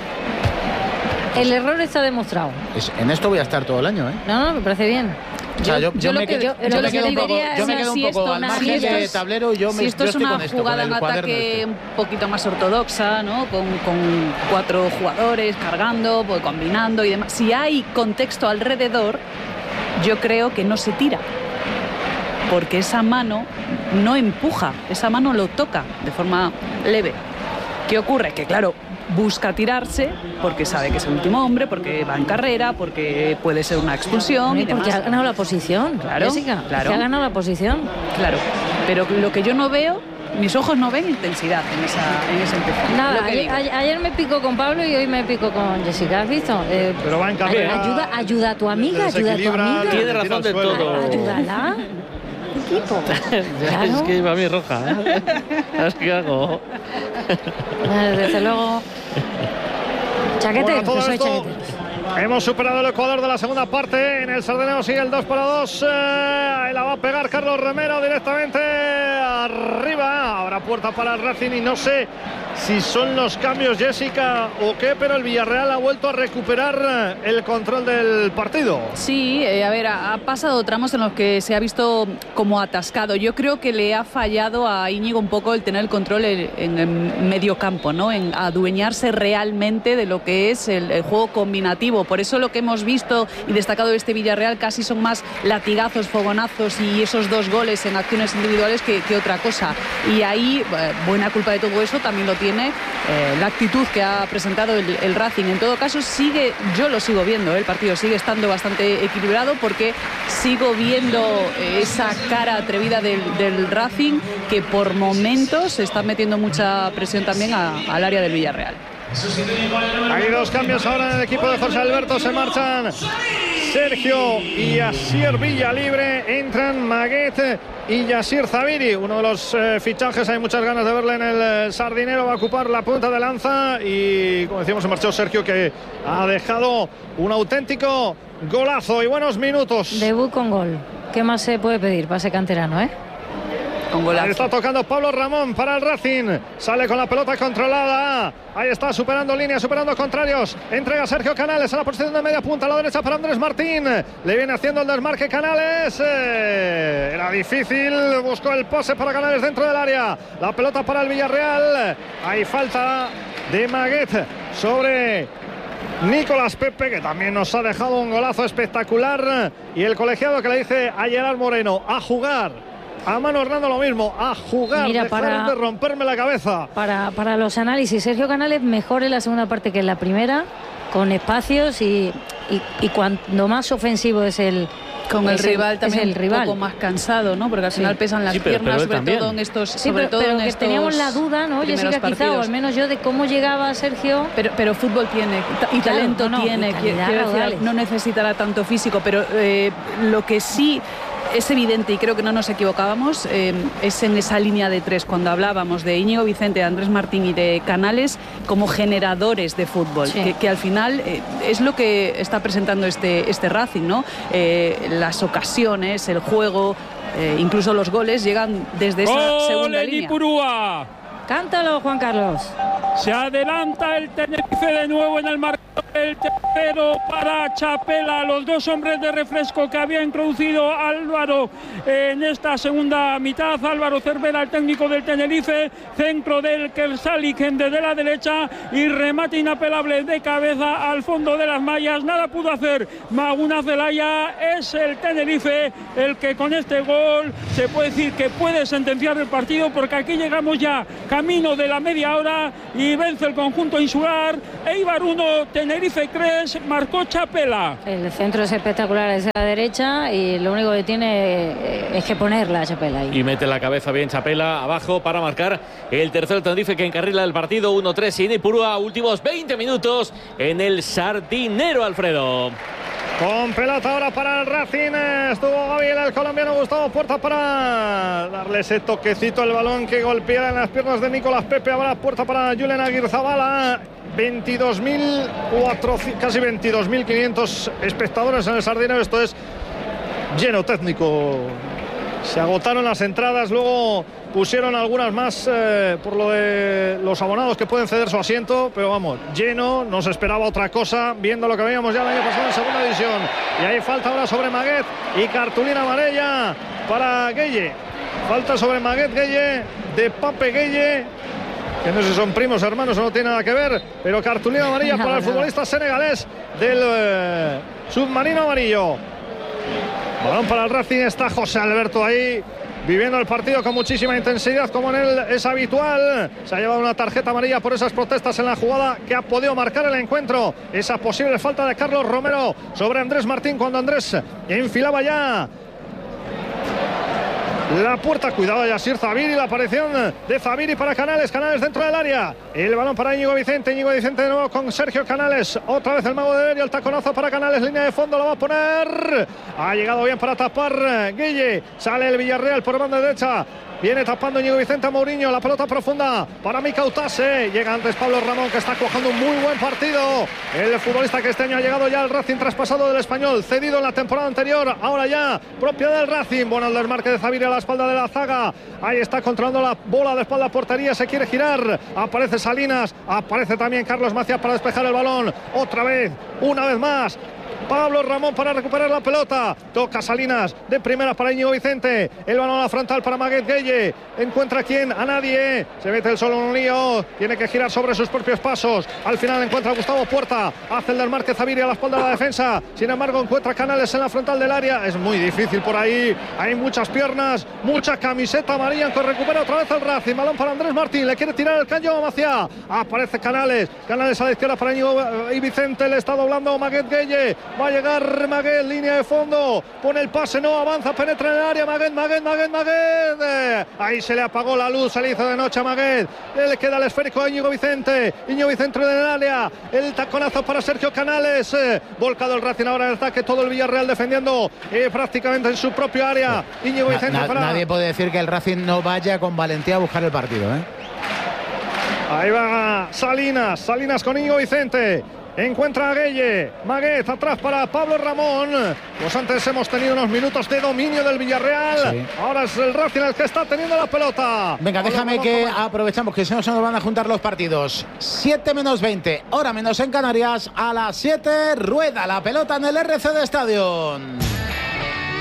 El error está demostrado. Es, en esto voy a estar todo el año, ¿eh? No, no, me parece bien. O sea, yo, yo, yo, yo me, lo que, quedo, yo, yo yo me quedo un poco, yo me quedo si un poco esto, al si margen esto de es, tablero. Yo si me, esto yo es estoy una con esto, jugada en ataque este. un poquito más ortodoxa, ¿no? Con, con cuatro jugadores cargando, pues, combinando y demás. Si hay contexto alrededor, yo creo que no se tira, porque esa mano no empuja, esa mano lo toca de forma leve. ¿Qué ocurre? Que claro, busca tirarse porque sabe que es el último hombre, porque va en carrera, porque puede ser una expulsión y demás. Porque ha ganado la posición, claro, Jessica, claro. que ha ganado la posición. Claro, pero lo que yo no veo, mis ojos no ven intensidad en, esa, en ese empujón. Nada, ayer, ayer me picó con Pablo y hoy me pico con Jessica, ¿has visto? Eh, pero va en carrera. Ayuda, ayuda a tu amiga, ayuda a tu amiga. Tiene razón de todo. Ayúdala. Equipo. Claro. Es que va a mí roja. ¿Qué hago? Desde luego. Chaquete, Bueno, que soy esto, chaquete. hemos superado el Ecuador de la segunda parte. En el Sardeneo sigue el dos para dos. Eh, ahí la va a pegar Carlos Romero directamente arriba. Ahora puerta para el Racing y no sé si son los cambios, Jessica, o qué, pero el Villarreal ha vuelto a recuperar el control del partido. Sí, eh, a ver, ha, ha pasado tramos en los que se ha visto como atascado. Yo creo que le ha fallado a Íñigo un poco el tener el control en, en el medio campo, ¿no? En adueñarse realmente de lo que es el, el juego combinativo. Por eso lo que hemos visto y destacado de este Villarreal casi son más latigazos, fogonazos y esos dos goles en acciones individuales que, que otra cosa. Y ahí, eh, buena culpa de todo eso también lo tiene eh, la actitud que ha presentado el, el Racing. En todo caso, sigue, yo lo sigo viendo, ¿eh? El partido sigue estando bastante equilibrado, porque sigo viendo eh, esa cara atrevida del, del Racing, que por momentos está metiendo mucha presión también a, al área del Villarreal. Hay dos cambios ahora en el equipo de José Alberto. Se marchan Sergio y Asier Villalibre. Entran Maguet y Yassir Zaviri. Uno de los eh, fichajes, hay muchas ganas de verle en el eh, Sardinero. Va a ocupar la punta de lanza. Y como decíamos, se marchó Sergio, que ha dejado un auténtico golazo y buenos minutos. Debut con gol. ¿Qué más se puede pedir para ese canterano, eh? Ahí está tocando Pablo Ramón para el Racing. Sale con la pelota controlada. Ahí está, superando líneas, superando contrarios. Entrega Sergio Canales a la posición de media punta a la derecha para Andrés Martín. Le viene haciendo el desmarque Canales. Eh, era difícil. Buscó el pase para Canales dentro del área. La pelota para el Villarreal. Hay falta de Maguet sobre Nicolás Pepe, que también nos ha dejado un golazo espectacular. Y el colegiado que le dice a Gerard Moreno: a jugar. a Manu Hernando lo mismo, a jugar, Mira, dejar para, de romperme la cabeza. Para, para los análisis, Sergio Canales mejor en la segunda parte que en la primera, con espacios y, y, y cuando más ofensivo es el con el es rival el, también el rival. un poco más cansado, ¿no? Porque al final sí. pesan las sí, pero, piernas, pero sobre también. todo en estos, Sí, sobre pero, todo pero en que estos teníamos la duda, ¿no? primeros Jessica, quizá, partidos. o al menos yo, de cómo llegaba Sergio. Pero, pero fútbol tiene y Claro, talento no, no, tiene, y quiero calidad, decir, raudales. no necesitará tanto físico, pero eh, lo que sí es evidente, y creo que no nos equivocábamos, eh, es en esa línea de tres, cuando hablábamos de Íñigo Vicente, de Andrés Martín y de Canales como generadores de fútbol, sí. que, que al final eh, es lo que está presentando este, este Racing, ¿no? Eh, las ocasiones, el juego, eh, incluso los goles llegan desde esa ¡Gol segunda en línea. Ipurúa! Cántalo, Juan Carlos. Se adelanta el Tenerife de nuevo en el marcador. El tercero para Chapela, los dos hombres de refresco que había introducido Álvaro en esta segunda mitad. Álvaro Cervera, el técnico del Tenerife, centro del Kersalik desde la derecha y remate inapelable de cabeza al fondo de las mallas. Nada pudo hacer Maguna Zelaya. Es el Tenerife el que con este gol se puede decir que puede sentenciar el partido, porque aquí llegamos ya camino de la media hora y vence el conjunto insular. Eibar uno, Tenerife tres, marcó Chapela. El centro es espectacular desde la derecha y lo único que tiene es que ponerla a Chapela ahí. Y mete la cabeza bien Chapela abajo para marcar el tercero Tenerife, que encarrila el partido. Uno tres y Ipurúa, últimos veinte minutos en el Sardinero, Alfredo. Con pelota ahora para el Racing, estuvo Gabriel, el colombiano Gustavo Puerta, para darle ese toquecito al balón que golpea en las piernas de Nicolás Pepe. Ahora Puerta para Julen Aguirrezabala. veintidós mil cuatrocientos, casi veintidós mil quinientos espectadores en el Sardinero. Esto es lleno técnico. Se agotaron las entradas, luego pusieron algunas más eh, por lo de los abonados que pueden ceder su asiento, pero vamos, lleno, no se esperaba otra cosa, viendo lo que veíamos ya el año pasado en segunda división. Y ahí falta ahora sobre Maguet y cartulina amarilla para Gueye. Falta sobre Maguet Gueye, de Pape Gueye, que no sé si son primos, hermanos, o no tiene nada que ver, pero cartulina amarilla no, para el no. futbolista senegalés del eh, submarino amarillo. Balón para el Racing, está José Alberto ahí, viviendo el partido con muchísima intensidad, como en él es habitual. Se ha llevado una tarjeta amarilla por esas protestas en la jugada que ha podido marcar el encuentro. Esa posible falta de Carlos Romero sobre Andrés Martín, cuando Andrés enfilaba ya la puerta. Cuidado, Yasir Zaviri, la aparición de Zaviri para Canales. Canales dentro del área. El balón para Íñigo Vicente. Íñigo Vicente de nuevo con Sergio Canales. Otra vez el mago de Derio. El taconazo para Canales. Línea de fondo, lo va a poner. Ha llegado bien para tapar Guille. Sale el Villarreal por banda derecha. Viene tapando Íñigo Vicente a Mourinho. La pelota profunda para Mika Utase. Llega antes Pablo Ramón, que está cojando un muy buen partido. El futbolista que este año ha llegado ya al Racing, traspasado del Español, cedido en la temporada anterior, ahora ya propio del Racing. Bueno, el desmarque de Zaviri a la espalda de la zaga. Ahí está controlando la bola de espalda a portería. Se quiere girar. Aparece Salinas. Aparece también Carlos Macías para despejar el balón. Otra vez, una vez más. Pablo Ramón para recuperar la pelota. Toca Salinas de primera para Íñigo Vicente. El balón a la frontal para Maguet Gueye. Encuentra a quién, a nadie. Se mete el solo en un lío. Tiene que girar sobre sus propios pasos. Al final encuentra a Gustavo Puerta. Hace el desmarque Zaviri a la espalda de la defensa. Sin embargo, encuentra Canales en la frontal del área. Es muy difícil por ahí. Hay muchas piernas, mucha camiseta amarilla, que recupera otra vez el Racing. Balón para Andrés Martín. Le quiere tirar el caño a Maciá. Aparece Canales. Canales a la izquierda para Íñigo y Vicente. Le está doblando Maguet Gueye. Va a llegar Maguet, línea de fondo, pone el pase, no avanza, penetra en el área. Maguet, Maguet, Maguet, Maguet. Eh, ahí se le apagó la luz, se le hizo de noche a Maguet. Le queda el esférico a Íñigo Vicente. Íñigo Vicente en el área. El taconazo para Sergio Canales. Eh, volcado el Racing ahora en el ataque, todo el Villarreal defendiendo eh, prácticamente en su propio área. Íñigo Vicente na, na, para... Nadie puede decir que el Racing no vaya con valentía a buscar el partido, ¿eh? Ahí va Salinas, Salinas con Íñigo Vicente. Encuentra a Gueye. Maguet atrás para Pablo Ramón. Pues antes hemos tenido unos minutos de dominio del Villarreal. Sí. Ahora es el Racing el que está teniendo la pelota. Venga, déjame que aprovechamos, que si no se nos van a juntar los partidos. siete menos veinte, hora menos en Canarias. A las siete rueda la pelota en el R C D Stadium.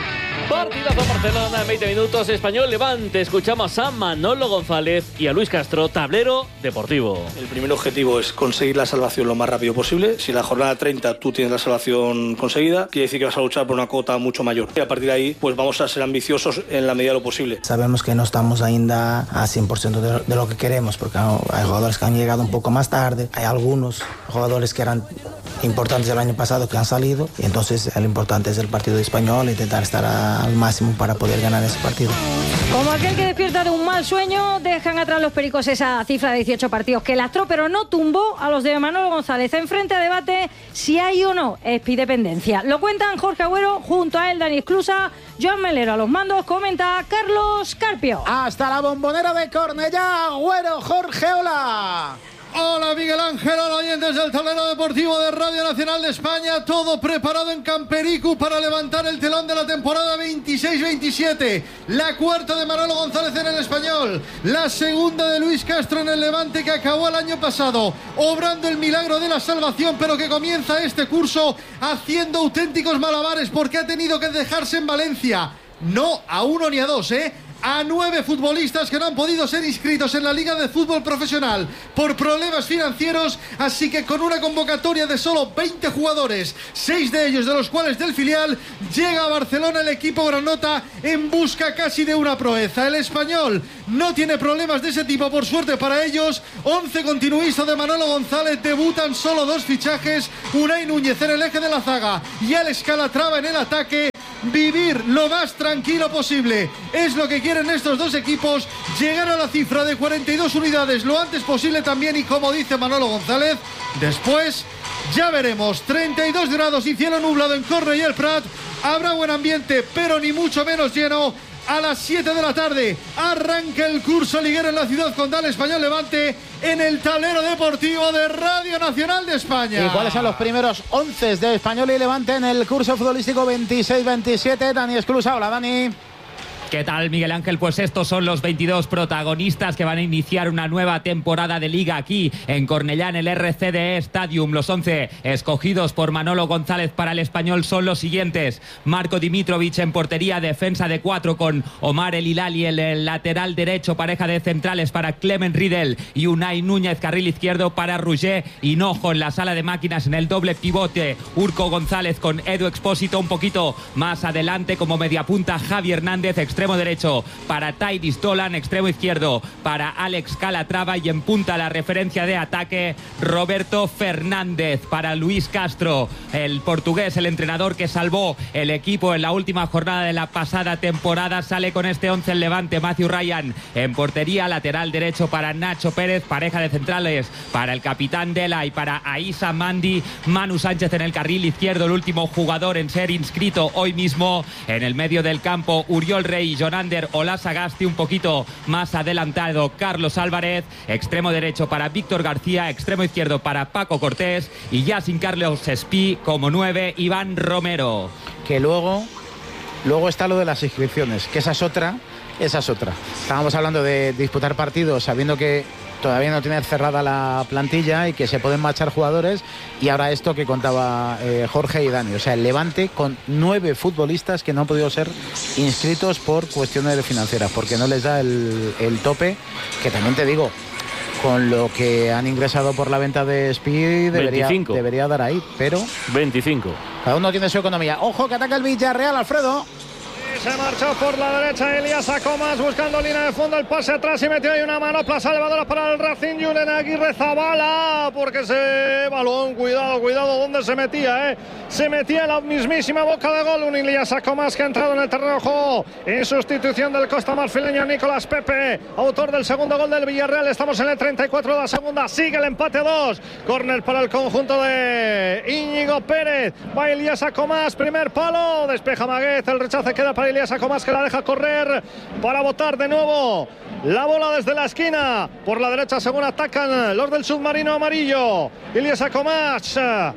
Partidazo Barcelona en veinte minutos. Español Levante. Escuchamos a Manolo González y a Luis Castro, tablero deportivo. El primer objetivo es conseguir la salvación lo más rápido posible. Si en la jornada treinta tú tienes la salvación conseguida, quiere decir que vas a luchar por una cota mucho mayor. Y a partir de ahí, pues vamos a ser ambiciosos en la medida de lo posible. Sabemos que no estamos ainda a cien por ciento de, de lo que queremos, porque hay jugadores que han llegado un poco más tarde, hay algunos jugadores que eran importantes el año pasado que han salido, y entonces lo importante es el partido español, intentar estar a, al máximo para poder ganar ese partido. Como aquel que despierta de un mal sueño, dejan atrás los pericos esa cifra de dieciocho partidos que lastró, pero no tumbó a los de Manolo González. Enfrente a debate si hay o no espidependencia. Lo cuentan Jorge Agüero, junto a él Dani Esclusa, Joan Melero a los mandos, comenta Carlos Carpio. Hasta la Bombonera de Cornellá, Agüero, Jorge, hola. Hola Miguel Ángel, hola oyentes del tablero deportivo de Radio Nacional de España. Todo preparado en Campericu para levantar el telón de la temporada veintiséis veintisiete. La cuarta de Manolo González en el Español, la segunda de Luis Castro en el Levante, que acabó el año pasado obrando el milagro de la salvación, pero que comienza este curso haciendo auténticos malabares porque ha tenido que dejarse en Valencia, no a uno ni a dos, eh a nueve futbolistas que no han podido ser inscritos en la Liga de Fútbol Profesional por problemas financieros, así que con una convocatoria de solo veinte jugadores, seis de ellos de los cuales del filial, llega a Barcelona el equipo granota en busca casi de una proeza. El Español no tiene problemas de ese tipo, por suerte para ellos. once continuistas de Manolo González, debutan solo dos fichajes, Unai Núñez en el eje de la zaga y Alex Calatrava en el ataque. Vivir lo más tranquilo posible es lo que quieren estos dos equipos, llegar a la cifra de cuarenta y dos unidades lo antes posible también, y como dice Manolo González, después ya veremos. Treinta y dos grados y cielo nublado en Cornellà el Prat, habrá buen ambiente pero ni mucho menos lleno. A las siete de la tarde arranca el curso liguero en la ciudad condal. Español Levante en el tablero deportivo de Radio Nacional de España. ¿Y cuáles son los primeros once de Español y Levante en el curso futbolístico veintiséis veintisiete? Dani Esclusa, hola Dani. ¿Qué tal, Miguel Ángel? Pues estos son los veintidós protagonistas que van a iniciar una nueva temporada de Liga aquí en Cornellá, en el R C D E Stadium. Los once escogidos por Manolo González para el Español son los siguientes: Marco Dimitrovic en portería, defensa de cuatro con Omar El Hilali en el lateral derecho, pareja de centrales para Clement Riedel y Unai Núñez, carril izquierdo para Roger Hinojo. En la sala de máquinas, en el doble pivote, Urco González con Edu Expósito un poquito más adelante como mediapunta, Javi Hernández, extremo derecho para Tairis Dolan, extremo izquierdo para Alex Calatrava, y en punta la referencia de ataque Roberto Fernández. Para Luis Castro, el portugués, el entrenador que salvó el equipo en la última jornada de la pasada temporada, sale con este once el Levante. Matthew Ryan en portería, lateral derecho para Nacho Pérez, pareja de centrales para el capitán Dela y para Aissa Mandi, Manu Sánchez en el carril izquierdo, el último jugador en ser inscrito hoy mismo. En el medio del campo, Uriol Rey, Jonander Olasagasti, un poquito más adelantado Carlos Álvarez, extremo derecho para Víctor García, extremo izquierdo para Paco Cortés, y ya sin Carlos Espí como nueve, Iván Romero. Que luego, luego está lo de las inscripciones, que esa es otra, esa es otra. Estábamos hablando de disputar partidos sabiendo que todavía no tiene cerrada la plantilla y que se pueden marchar jugadores, y ahora esto que contaba eh, Jorge y Dani, o sea, el Levante con nueve futbolistas que no han podido ser inscritos por cuestiones financieras, porque no les da el, el tope, que también te digo, con lo que han ingresado por la venta de Speed debería, debería dar ahí, pero veinticinco. Cada uno tiene su economía. Ojo que ataca el Villarreal, Alfredo. Se marchó por la derecha Elías Acomas buscando línea de fondo, el pase atrás y metió ahí una manopla salvadora para el Racing. Julen Aguirre Zabala, porque ese balón, cuidado, cuidado donde se metía, eh. Se metía en la mismísima boca de gol. Un Elías Acomas que ha entrado en el terreno de juego en sustitución del costamarfileño Nicolás Pepe, autor del segundo gol del Villarreal. Estamos en el treinta y cuatro de la segunda, sigue el empate a dos. Córner para el conjunto de Íñigo Pérez. Va Elías Acomas, primer palo, despeja Maguez, el rechace queda para Elías Acomas, que la deja correr para botar de nuevo la bola desde la esquina por la derecha según atacan los del submarino amarillo. Elías Acomas,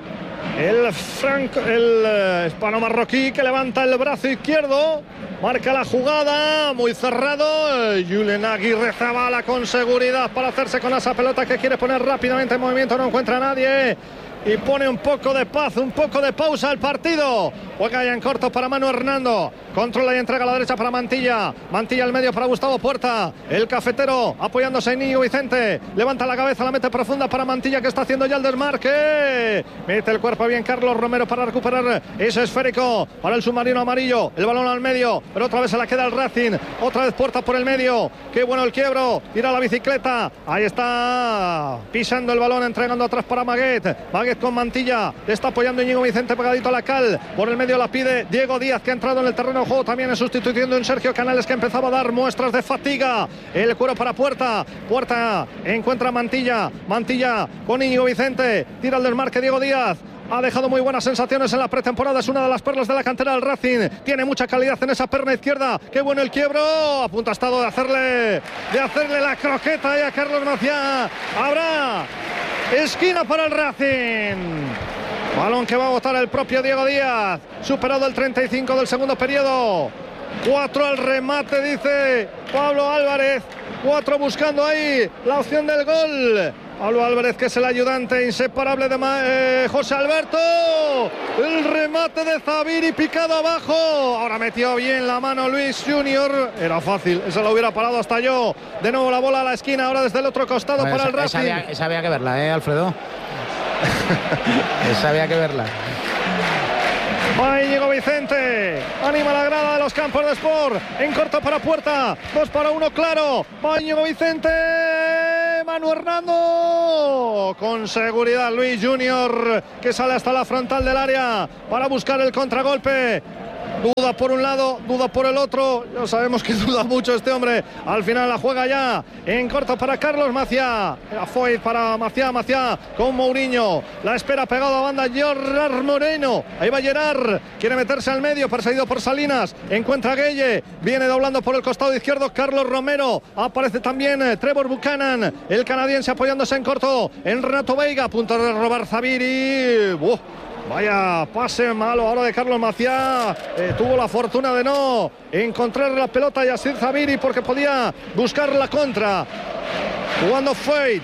el franco, el hispano marroquí, que levanta el brazo izquierdo, marca la jugada, muy cerrado. Julen Aguirre Zabala con seguridad para hacerse con esa pelota que quiere poner rápidamente en movimiento, no encuentra a nadie y pone un poco de paz, un poco de pausa al partido juega ya en corto para Manu Hernando, controla y entrega a la derecha para Mantilla, Mantilla al medio para Gustavo Puerta, el cafetero apoyándose en Íñigo Vicente, levanta la cabeza, la mete profunda para Mantilla, que está haciendo ya el desmarque, mete el cuerpo bien Carlos Romero para recuperar ese esférico para el submarino amarillo, el balón al medio, pero otra vez se la queda el Racing, otra vez Puerta por el medio, qué bueno el quiebro, tira la bicicleta, ahí está pisando el balón, entregando atrás para Maguet, Maguet con Mantilla, le está apoyando Íñigo Vicente pegadito a la cal, por el medio la pide Diego Díaz, que ha entrado en el terreno de juego también en sustitución de un Sergio Canales que empezaba a dar muestras de fatiga, el cuero para Puerta, Puerta encuentra a Mantilla, Mantilla con Íñigo Vicente, tira el desmarque Diego Díaz, ha dejado muy buenas sensaciones en la pretemporada, es una de las perlas de la cantera del Racing, tiene mucha calidad en esa perna izquierda, qué bueno el quiebro, a punto ha estado de hacerle de hacerle la croqueta ahí a Carlos Maciá, habrá esquina para el Racing, balón que va a botar el propio Diego Díaz, superado el treinta y cinco del segundo periodo, cuatro al remate dice Pablo Álvarez, cuatro buscando ahí la opción del gol. Pablo Álvarez, que es el ayudante inseparable de eh, José Alberto, el remate de Zabiri picado abajo, ahora metió bien la mano Luis Junior, era fácil, eso lo hubiera parado hasta yo, de nuevo la bola a la esquina, ahora desde el otro costado bueno, para esa, el Racing. Esa había, esa había que verla, ¿eh, Alfredo? Esa había que verla. Va Íñigo Vicente, anima la grada de los campos de Sport, en corto para Puerta, dos para uno claro, va Íñigo Vicente, Manu Hernando, con seguridad Luis Junior, que sale hasta la frontal del área para buscar el contragolpe. Duda por un lado, duda por el otro. Ya sabemos que duda mucho este hombre. Al final la juega ya en corto para Carlos Maciá. Era Foyt para Maciá, Maciá con Mourinho. La espera pegado a banda Gerard Moreno. Ahí va Gerard. Quiere meterse al medio, perseguido por Salinas. Encuentra a Gueye. Viene doblando por el costado izquierdo Carlos Romero. Aparece también Trevor Buchanan, el canadiense, apoyándose en corto en Renato Veiga. A punto de robar Zabiri. ¡Uh! Vaya pase malo ahora de Carlos Maciá, eh, tuvo la fortuna de no encontrar la pelota a Yassir Zabiri porque podía buscar la contra, jugando Foyt.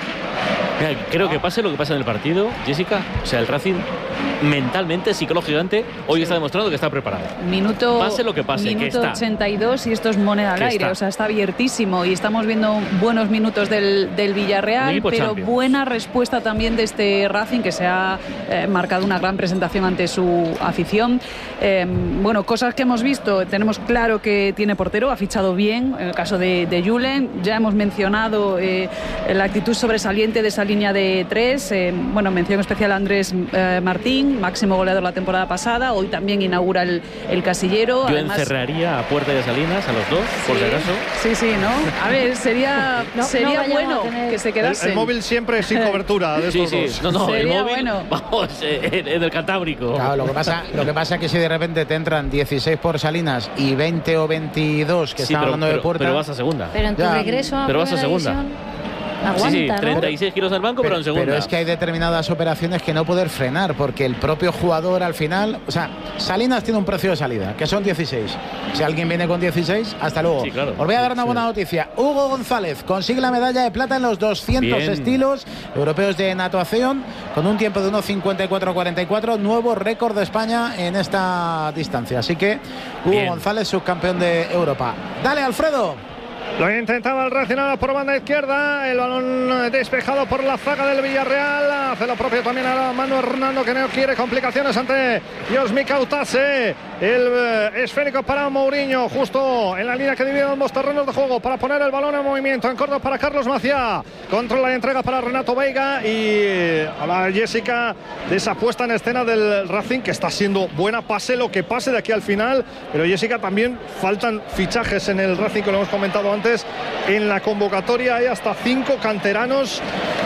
Creo que pase lo que pasa en el partido, Jessica, o sea, el Racing mentalmente, psicológicamente, hoy sí. está demostrando que está preparado. Minuto, pase lo que pase, minuto que está. ochenta y dos y esto es moneda al aire, está. o sea, está abiertísimo y estamos viendo buenos minutos del, del Villarreal, pero Champions. Buena respuesta también de este Racing que se ha eh, marcado una gran presentación ante su afición. Eh, bueno, cosas que hemos visto, tenemos claro que tiene portero, ha fichado bien, en el caso de, de Julen, ya hemos mencionado eh, la actitud sobresaliente de esa línea de tres, eh, bueno, mención especial a Andrés eh, Martín, máximo goleador la temporada pasada, hoy también inaugura el, el casillero. Yo Además, encerraría a Puerta y a Salinas, a los dos, sí, por si acaso. Sí, sí, ¿no? A ver, sería, no, sería no bueno tener... que se quedase. El, el móvil siempre sin cobertura de estos sí, sí. No, no, sería el móvil, bueno. Vamos, en, en el Cantábrico. Claro, lo que pasa, lo que pasa es que si de repente te entran dieciséis por Salinas y veinte o veintidós que sí, están pero, hablando pero, de Puerta. Pero vas a segunda. Pero en tu ya, regreso a Pero vas a segunda. División, aguanta, sí, sí, ¿no? treinta y seis kilos en el banco, pero, pero en segunda. Pero es que hay determinadas operaciones que no poder frenar, porque el propio jugador al final, o sea, Salinas tiene un precio de salida, que son dieciséis. Si alguien viene con dieciséis, hasta luego. Sí, claro. Os voy a dar una sí. buena noticia. Hugo González consigue la medalla de plata en los doscientos Bien. estilos europeos de natación, con un tiempo de uno cincuenta y cuatro cuarenta y cuatro, nuevo récord de España en esta distancia. Así que Hugo Bien. González, subcampeón de Europa. Dale, Alfredo. Lo intentaba el Racing ahora por banda izquierda, el balón despejado por la zaga del Villarreal, hace lo propio también ahora Manu Hernando, que no quiere complicaciones ante Josmi Kautase, el eh, esférico para Mourinho, justo en la línea que divide ambos terrenos de juego, para poner el balón en movimiento, en corto para Carlos Maciá, controla y entrega para Renato Veiga, y a la Jessica de esa puesta en escena del Racing, que está siendo buena, pase lo que pase de aquí al final, pero Jessica, también faltan fichajes en el Racing, que lo hemos comentado antes. En la convocatoria hay hasta cinco canteranos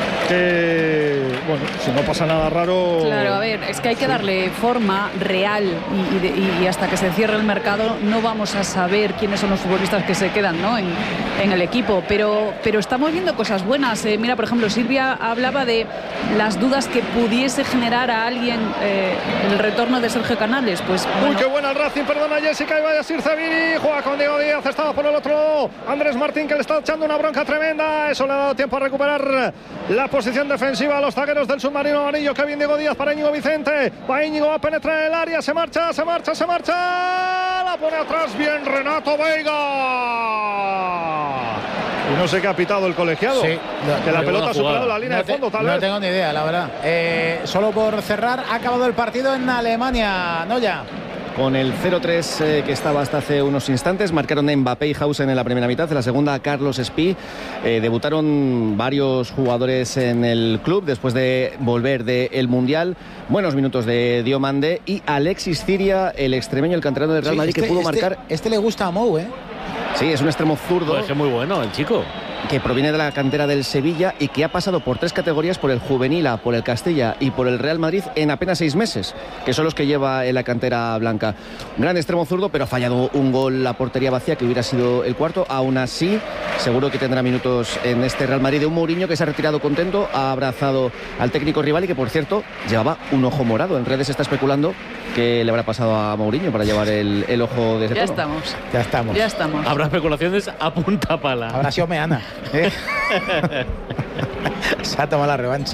que, bueno, si no pasa nada raro. Claro, a ver, es que hay que darle forma real y, y, de, y hasta que se cierre el mercado no vamos a saber quiénes son los futbolistas que se quedan, ¿no? en, en el equipo, pero, pero estamos viendo cosas buenas. Eh, mira, por ejemplo, Silvia hablaba de las dudas que pudiese generar a alguien eh, el retorno de Sergio Canales. Pues, bueno. Uy, qué buena el Racing, perdona Jessica, y vaya Sir Zabiri, juega con Diego Díaz, estaba por el otro Andrés Martín, que le está echando una bronca tremenda, eso le ha dado tiempo a recuperar la posición defensiva a los zagueros delanteros del submarino amarillo. Que bien Diego Díaz para Íñigo Vicente. Va Íñigo, va a penetrar en el área. Se marcha, se marcha, se marcha. La pone atrás bien Renato Veiga. Y no sé qué ha pitado el colegiado. Sí, no, que la pelota ha superado la línea no de fondo, tal no vez. No tengo ni idea, la verdad. Eh, solo por cerrar, ha acabado el partido en Alemania, Noya. Con el cero tres eh, que estaba hasta hace unos instantes, marcaron Mbappé y Hausen en la primera mitad, en la segunda Carlos Espí. Eh, debutaron varios jugadores en el club después de volver del Mundial. Buenos minutos de Diomande y Alexis Ciria, el extremeño, el canterano del Real Madrid, sí, este, que pudo este, marcar. Este le gusta a Mou, ¿eh? Sí, es un extremo zurdo. Pues es muy bueno el chico. Que proviene de la cantera del Sevilla y que ha pasado por tres categorías, por el Juvenil A, por el Castilla y por el Real Madrid en apenas seis meses, que son los que lleva en la cantera blanca. Gran extremo zurdo, pero ha fallado un gol a portería vacía que hubiera sido el cuarto. Aún así, seguro que tendrá minutos en este Real Madrid de un Mourinho que se ha retirado contento, ha abrazado al técnico rival y que, por cierto, llevaba un ojo morado. En redes se está especulando que le habrá pasado a Mourinho para llevar el, el ojo de ese Ya tono. estamos. Ya estamos. Ya estamos. Habrá especulaciones a punta pala. Habrá sido Meana. ¿eh? Se ha tomado la revancha.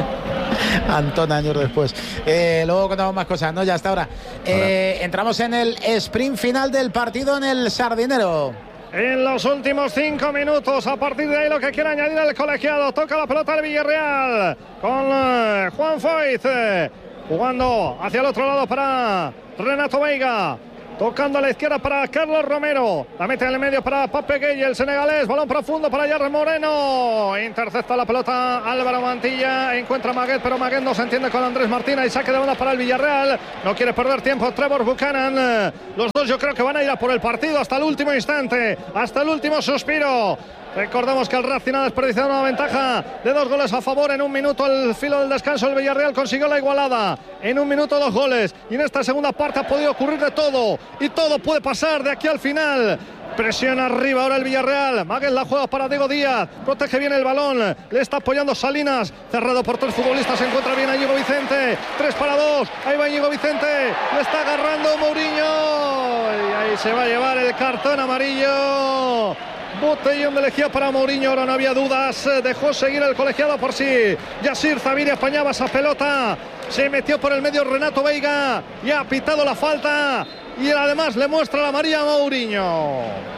Antón, años después. Eh, luego contamos más cosas, ¿no? Ya hasta ahora. Eh, entramos en el sprint final del partido en el Sardinero. En los últimos cinco minutos, a partir de ahí lo que quiere añadir el colegiado. Toca la pelota el Villarreal con eh, Juan Foyt. Eh, jugando hacia el otro lado para Renato Veiga. Tocando a la izquierda para Carlos Romero. La mete en el medio para Pape Gueye, el senegalés. Balón profundo para Yarre Moreno. Intercepta la pelota Álvaro Mantilla. Encuentra a Maguet, pero Maguet no se entiende con Andrés Martina. Y saque de banda para el Villarreal. No quiere perder tiempo Trevor Buchanan. Los dos yo creo que van a ir a por el partido hasta el último instante. Hasta el último suspiro. Recordamos que el Racing ha desperdiciado una ventaja de dos goles a favor en un minuto. Al filo del descanso el Villarreal consiguió la igualada. En un minuto dos goles. Y en esta segunda parte ha podido ocurrir de todo. Y todo puede pasar de aquí al final. Presión arriba ahora el Villarreal. Maguez la juega para Diego Díaz. Protege bien el balón. Le está apoyando Salinas. Cerrado por tres futbolistas. Se encuentra bien a Íñigo Vicente. Tres para dos. Ahí va Íñigo Vicente. Le está agarrando Mourinho. Y ahí se va a llevar el cartón amarillo. Botellón de lejía para Mourinho, ahora no había dudas, dejó seguir el colegiado por si Yacir Zabiri apañaba esa pelota, se metió por el medio Renato Veiga y ha pitado la falta y él además le muestra la amarilla a Mourinho.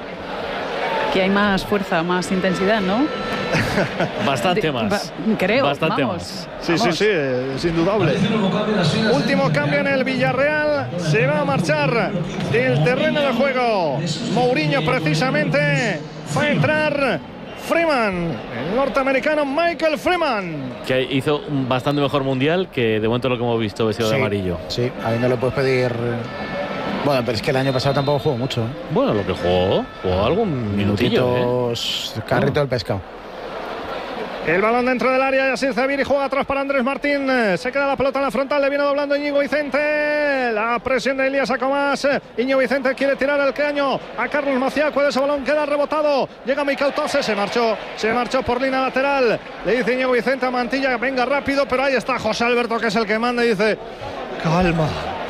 Que hay más fuerza, más intensidad, ¿no? Bastante más. Creo, Bastante vamos. más. Sí, vamos. sí, sí, es indudable. Último cambio en el Villarreal. Se va a marchar del terreno de juego Mourinho precisamente. Va a entrar Freeman, el norteamericano Michael Freeman. Que hizo un bastante mejor mundial que de momento lo que hemos visto vestido sí, de amarillo. Sí, ahí no le puedes pedir. Bueno, pero es que el año pasado tampoco jugó mucho. ¿eh? Bueno, lo que jugó, jugó algún minutillo. ¿eh? Carrito del pescado. El balón dentro del área, Yacir Zabiri juega atrás para Andrés Martín. Se queda la pelota en la frontal, le viene doblando Íñigo Vicente. La presión de Elías Acomás. Íñigo Vicente quiere tirar el caño a Carlos Maciá. Ese balón queda rebotado. Llega Micautase, se marchó. Se marchó por línea lateral. Le dice Íñigo Vicente a Mantilla, venga rápido, pero ahí está José Alberto, que es el que manda y dice, calma,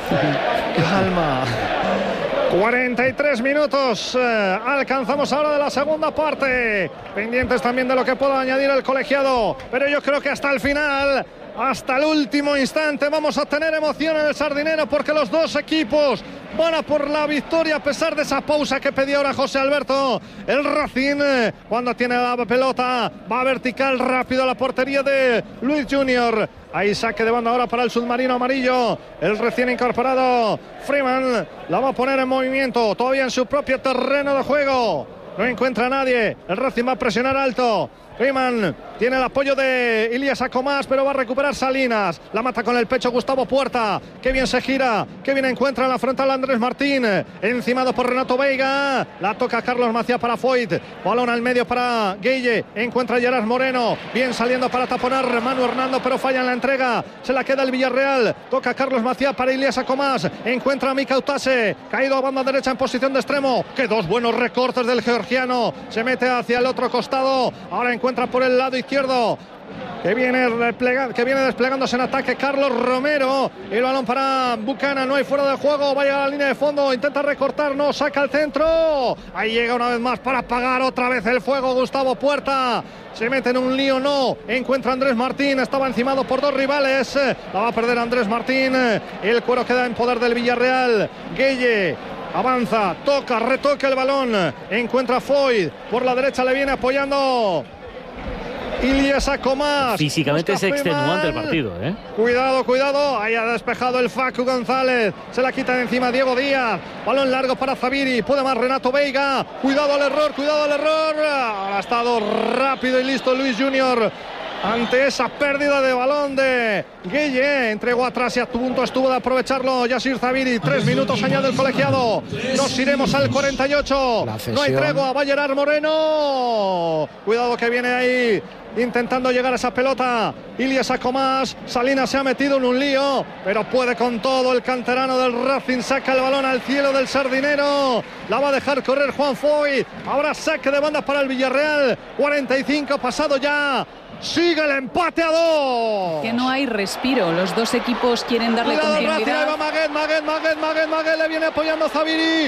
calma. cuarenta y tres minutos eh, alcanzamos ahora de la segunda parte, pendientes también de lo que pueda añadir el colegiado, pero yo creo que hasta el final, hasta el último instante vamos a tener emoción en el Sardinero, porque los dos equipos van a por la victoria a pesar de esa pausa que pedía ahora José Alberto. El Racing, eh, cuando tiene la pelota, va vertical rápido a la portería de Luis Junior. Ahí saque de banda ahora para el submarino amarillo. El recién incorporado Freeman la va a poner en movimiento, todavía en su propio terreno de juego. No encuentra a nadie. El Racing va a presionar alto. Freeman tiene el apoyo de Elías Acomás, pero va a recuperar Salinas. La mata con el pecho Gustavo Puerta. Qué bien se gira, qué bien encuentra en la frontal Andrés Martín. Encimado por Renato Veiga. La toca Carlos Maciá para Foyt. Balón al medio para Gueye. Encuentra a Gerard Moreno. Bien saliendo para taponar Manu Hernando, pero falla en la entrega. Se la queda el Villarreal. Toca Carlos Maciá para Elías Acomás. Encuentra a Micautase. Caído a banda derecha en posición de extremo. Que dos buenos recortes del georgiano. Se mete hacia el otro costado. Ahora encuentra encuentra por el lado izquierdo. Que viene, replega, que viene desplegándose en ataque Carlos Romero. El balón para Buchanan, no hay fuera de juego. Vaya a la línea de fondo, intenta recortar, no, saca el centro. Ahí llega una vez más para apagar otra vez el fuego Gustavo Puerta. Se mete en un lío, no. Encuentra a Andrés Martín, estaba encimado por dos rivales. La va a perder Andrés Martín. El cuero queda en poder del Villarreal. Gueye avanza, toca, retoca el balón. Encuentra a Foyt, por la derecha le viene apoyando Ilyes Akomaz. Físicamente es extenuante el partido, ¿eh? Cuidado, cuidado. Ahí ha despejado el Facu González. Se la quita de encima Diego Díaz. Balón largo para Zaviri. Puede más Renato Veiga. Cuidado al error, cuidado al error. Ahora ha estado rápido y listo Luis Junior ante esa pérdida de balón de Gueye. Entregó atrás y a punto estuvo de aprovecharlo Yasir Zaviri. Tres minutos añade el colegiado. Nos iremos al cuarenta y ocho. No hay tregua. Va a Gerard Moreno. Cuidado que viene ahí intentando llegar a esa pelota Ilyes Akomaz. Salinas se ha metido en un lío, pero puede con todo el canterano del Racing. Saca el balón al cielo del Sardinero. La va a dejar correr Juan Foyt. Ahora saque de banda para el Villarreal. cuarenta y cinco pasado ya. Sigue el empate a dos. Que no hay respiro. Los dos equipos quieren darle Cuidado, continuidad. Ahí va Maguet, Maguet, Maguet, Maguet, Maguet. Le viene apoyando Zaviri.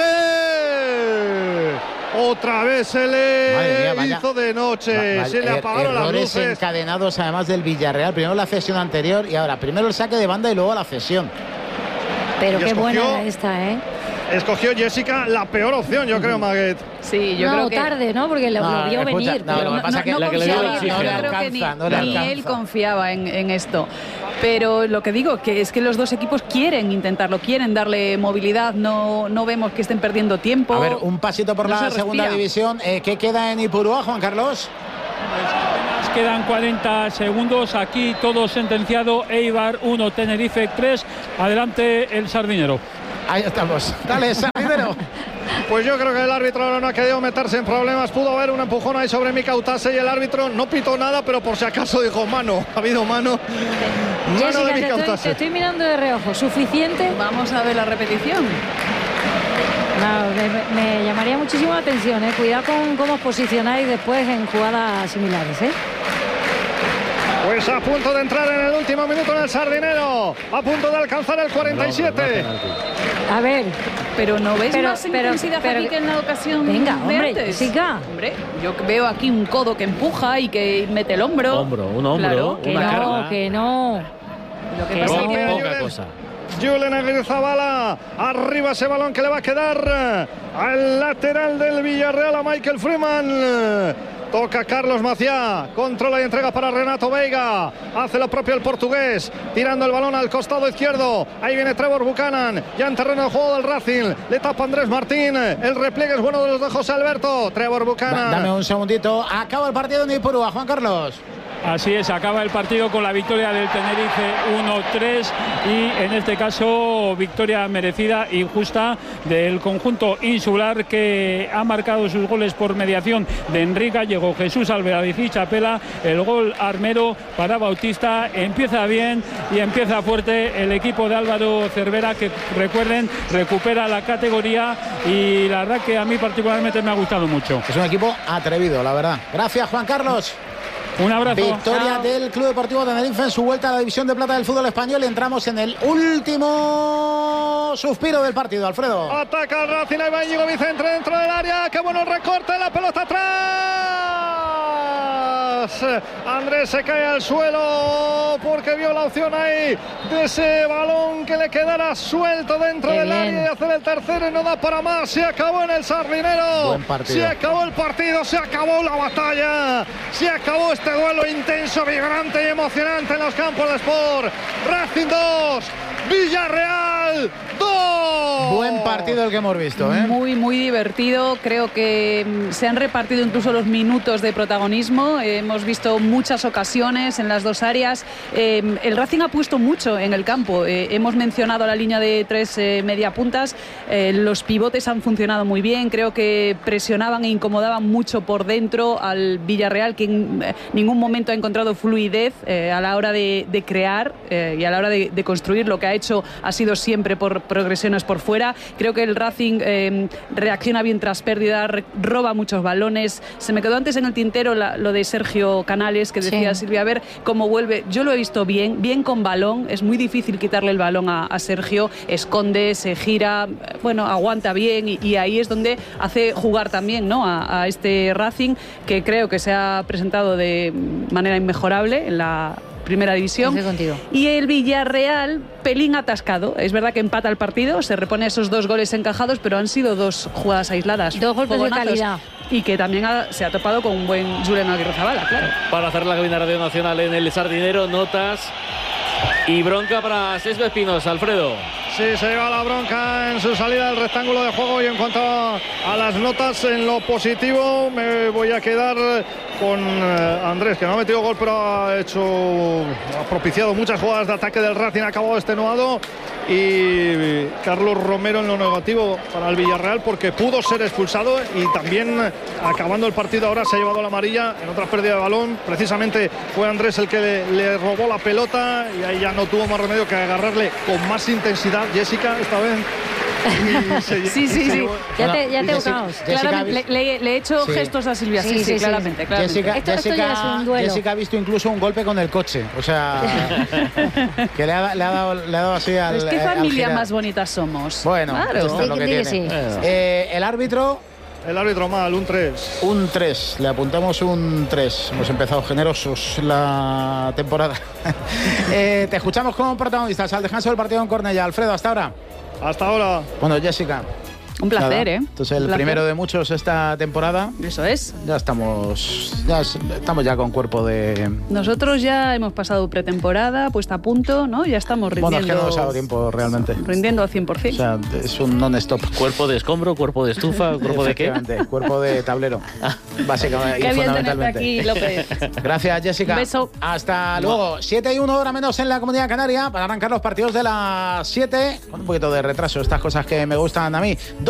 Maguet. Otra vez se le mía, hizo de noche. Va, va, se le apagaron las luces. Encadenados además del Villarreal. Primero la cesión anterior y ahora primero el saque de banda y luego la cesión. Pero y qué escogió, buena esta, ¿eh? Escogió Jessica la peor opción, yo creo, Maguet. Sí, yo no, creo que tarde, ¿no? Porque lo, no, lo vio escucha, venir. No, pero lo que pasa no, que no la que le confiaba, dio yo no creo que ni, no le ni él confiaba en, en esto. Pero lo que digo que es que los dos equipos quieren intentarlo, quieren darle movilidad, no, no vemos que estén perdiendo tiempo. A ver, un pasito por no la segunda división. Eh, ¿Qué queda en Ipurúa, Juan Carlos? Pues quedan cuarenta segundos. Aquí todo sentenciado. Eibar uno, Tenerife tres. Adelante el Sardinero. Ahí estamos. Dale, Sardinero. Pues yo creo que el árbitro no ha querido meterse en problemas. Pudo haber un empujón ahí sobre Mika Utase y el árbitro no pitó nada, pero por si acaso dijo mano. Ha habido mano. Mano Jessica, de Mika te, Utase. estoy, te estoy mirando de reojo. ¿Suficiente? Vamos a ver la repetición. No, me, me llamaría muchísimo la atención, ¿eh? Cuidado con cómo os posicionáis después en jugadas similares, ¿eh? Pues a punto de entrar en el último minuto en el Sardinero. A punto de alcanzar el cuarenta y siete. A ver. Pero no ves pero, más pero, intensidad pero, aquí que en la ocasión venga, de hombre, antes. Jessica. Hombre, yo veo aquí un codo que empuja y que mete el hombro. Hombro, un hombro, claro, una que carga. no, que no. Lo que que pasa Poca, es que poca cosa. Julen Aguirrezabala, arriba ese balón que le va a quedar al lateral del Villarreal, a Michael Freeman. Toca Carlos Maciá, controla y entrega para Renato Veiga. Hace lo propio el portugués, tirando el balón al costado izquierdo. Ahí viene Trevor Buchanan, ya en terreno de juego del Racing. Le tapa Andrés Martín. El repliegue es bueno de los de José Alberto. Trevor Buchanan. Dame un segundito. Acaba el partido en Ipurúa, Juan Carlos. Así es, acaba el partido con la victoria del Tenerife uno tres y en este caso victoria merecida y justa del conjunto insular, que ha marcado sus goles por mediación de Enrique Gallego, Jesús Alvarez y Chapela. El gol armero para Bautista. Empieza bien y empieza fuerte el equipo de Álvaro Cervera, que recuerden recupera la categoría, y la verdad que a mí particularmente me ha gustado mucho. Es un equipo atrevido, la verdad. Gracias, Juan Carlos. Un abrazo. Victoria Chao. del Club Deportivo Tenerife en su vuelta a la División de Plata del fútbol español. Entramos en el último suspiro del partido, Alfredo. Ataca el Racing, ahí va Íñigo Vicente dentro del área. Qué bueno el recorte, la pelota atrás. Andrés se cae al suelo porque vio la opción ahí de ese balón que le quedara suelto dentro Qué del bien. área y hacer el tercero, y no da para más. Se acabó en el Sardinero. Buen partido. Se acabó el partido, se acabó la batalla, se acabó este duelo intenso, vibrante y emocionante en los campos de Sport. Racing dos, Villarreal dos. Buen partido el que hemos visto, ¿eh? Muy, muy divertido. Creo que mm, se han repartido incluso los minutos de protagonismo. Eh, hemos visto muchas ocasiones en las dos áreas. Eh, el Racing ha puesto mucho en el campo. Eh, hemos mencionado la línea de tres eh, mediapuntas. Eh, los pivotes han funcionado muy bien. Creo que presionaban e incomodaban mucho por dentro al Villarreal, que en eh, ningún momento ha encontrado fluidez eh, a la hora de, de crear eh, y a la hora de, de construir. Lo que ha hecho ha sido siempre por progresiones por fuera. Creo Creo que el Racing eh, reacciona bien tras pérdida, re, roba muchos balones. Se me quedó antes en el tintero la, lo de Sergio Canales, que decía sí. Silvia, a ver cómo vuelve. Yo lo he visto bien, bien con balón. Es muy difícil quitarle el balón a, a Sergio. Esconde, se gira, bueno, aguanta bien y, y ahí es donde hace jugar también, ¿no?, a, a este Racing, que creo que se ha presentado de manera inmejorable en la primera división. Y el Villarreal, pelín atascado. Es verdad que empata el partido, se repone esos dos goles encajados, pero han sido dos jugadas aisladas. Dos golpes de calidad. Y que también ha, se ha topado con un buen Julen Aguirrezabala, claro. Para hacer la cabina Radio Nacional en el Sardinero, notas y bronca para Sesbe Espinos. Alfredo. Sí, se lleva la bronca en su salida del rectángulo de juego, y en cuanto a las notas, en lo positivo me voy a quedar con eh, Andrés, que no ha metido gol pero ha hecho, ha propiciado muchas jugadas de ataque del Racing, ha acabado extenuado, y Carlos Romero en lo negativo para el Villarreal, porque pudo ser expulsado y también acabando el partido ahora se ha llevado la amarilla en otra pérdida de balón. Precisamente fue Andrés el que le, le robó la pelota y ahí ya no tuvo más remedio que agarrarle con más intensidad Jessica esta vez. Se, sí, sí, sí. Ya te, ya te Jessica, Jessica, le, le, le he hecho sí. gestos a Silvia, sí, sí, sí, sí claramente. Sí. claramente. Jessica, esto, Jessica, esto ya es un duelo. Jessica ha visto incluso un golpe con el coche, o sea, que le ha, le ha, dado, le ha dado así al. Es que familia más bonita somos. Bueno, claro. esto es lo que tiene. Sí. Eh, el árbitro. El árbitro mal, un tres. Un tres, le apuntamos un tres. Hemos empezado generosos la temporada. eh, te escuchamos como protagonistas al descanso del partido en Cornellá. Alfredo, hasta ahora. Hasta ahora. Bueno, Jessica. Un placer, Nada. ¿eh? Entonces, el placer. primero de muchos esta temporada. Eso es. Ya estamos, ya estamos ya con cuerpo de. Nosotros ya hemos pasado pretemporada, puesta a punto, ¿no? Ya estamos rindiendo. Bueno, es que no nos ha dado tiempo realmente. Rindiendo al cien por ciento. O sea, es un non-stop. Cuerpo de escombro, cuerpo de estufa, cuerpo de qué. Cuerpo de tablero. Básicamente qué y bien fundamentalmente. aquí, López. Gracias, Jessica. Un beso. Hasta luego. siete y una hora menos en la Comunidad Canaria para arrancar los partidos de las siete. Con un poquito de retraso, estas cosas que me gustan a mí.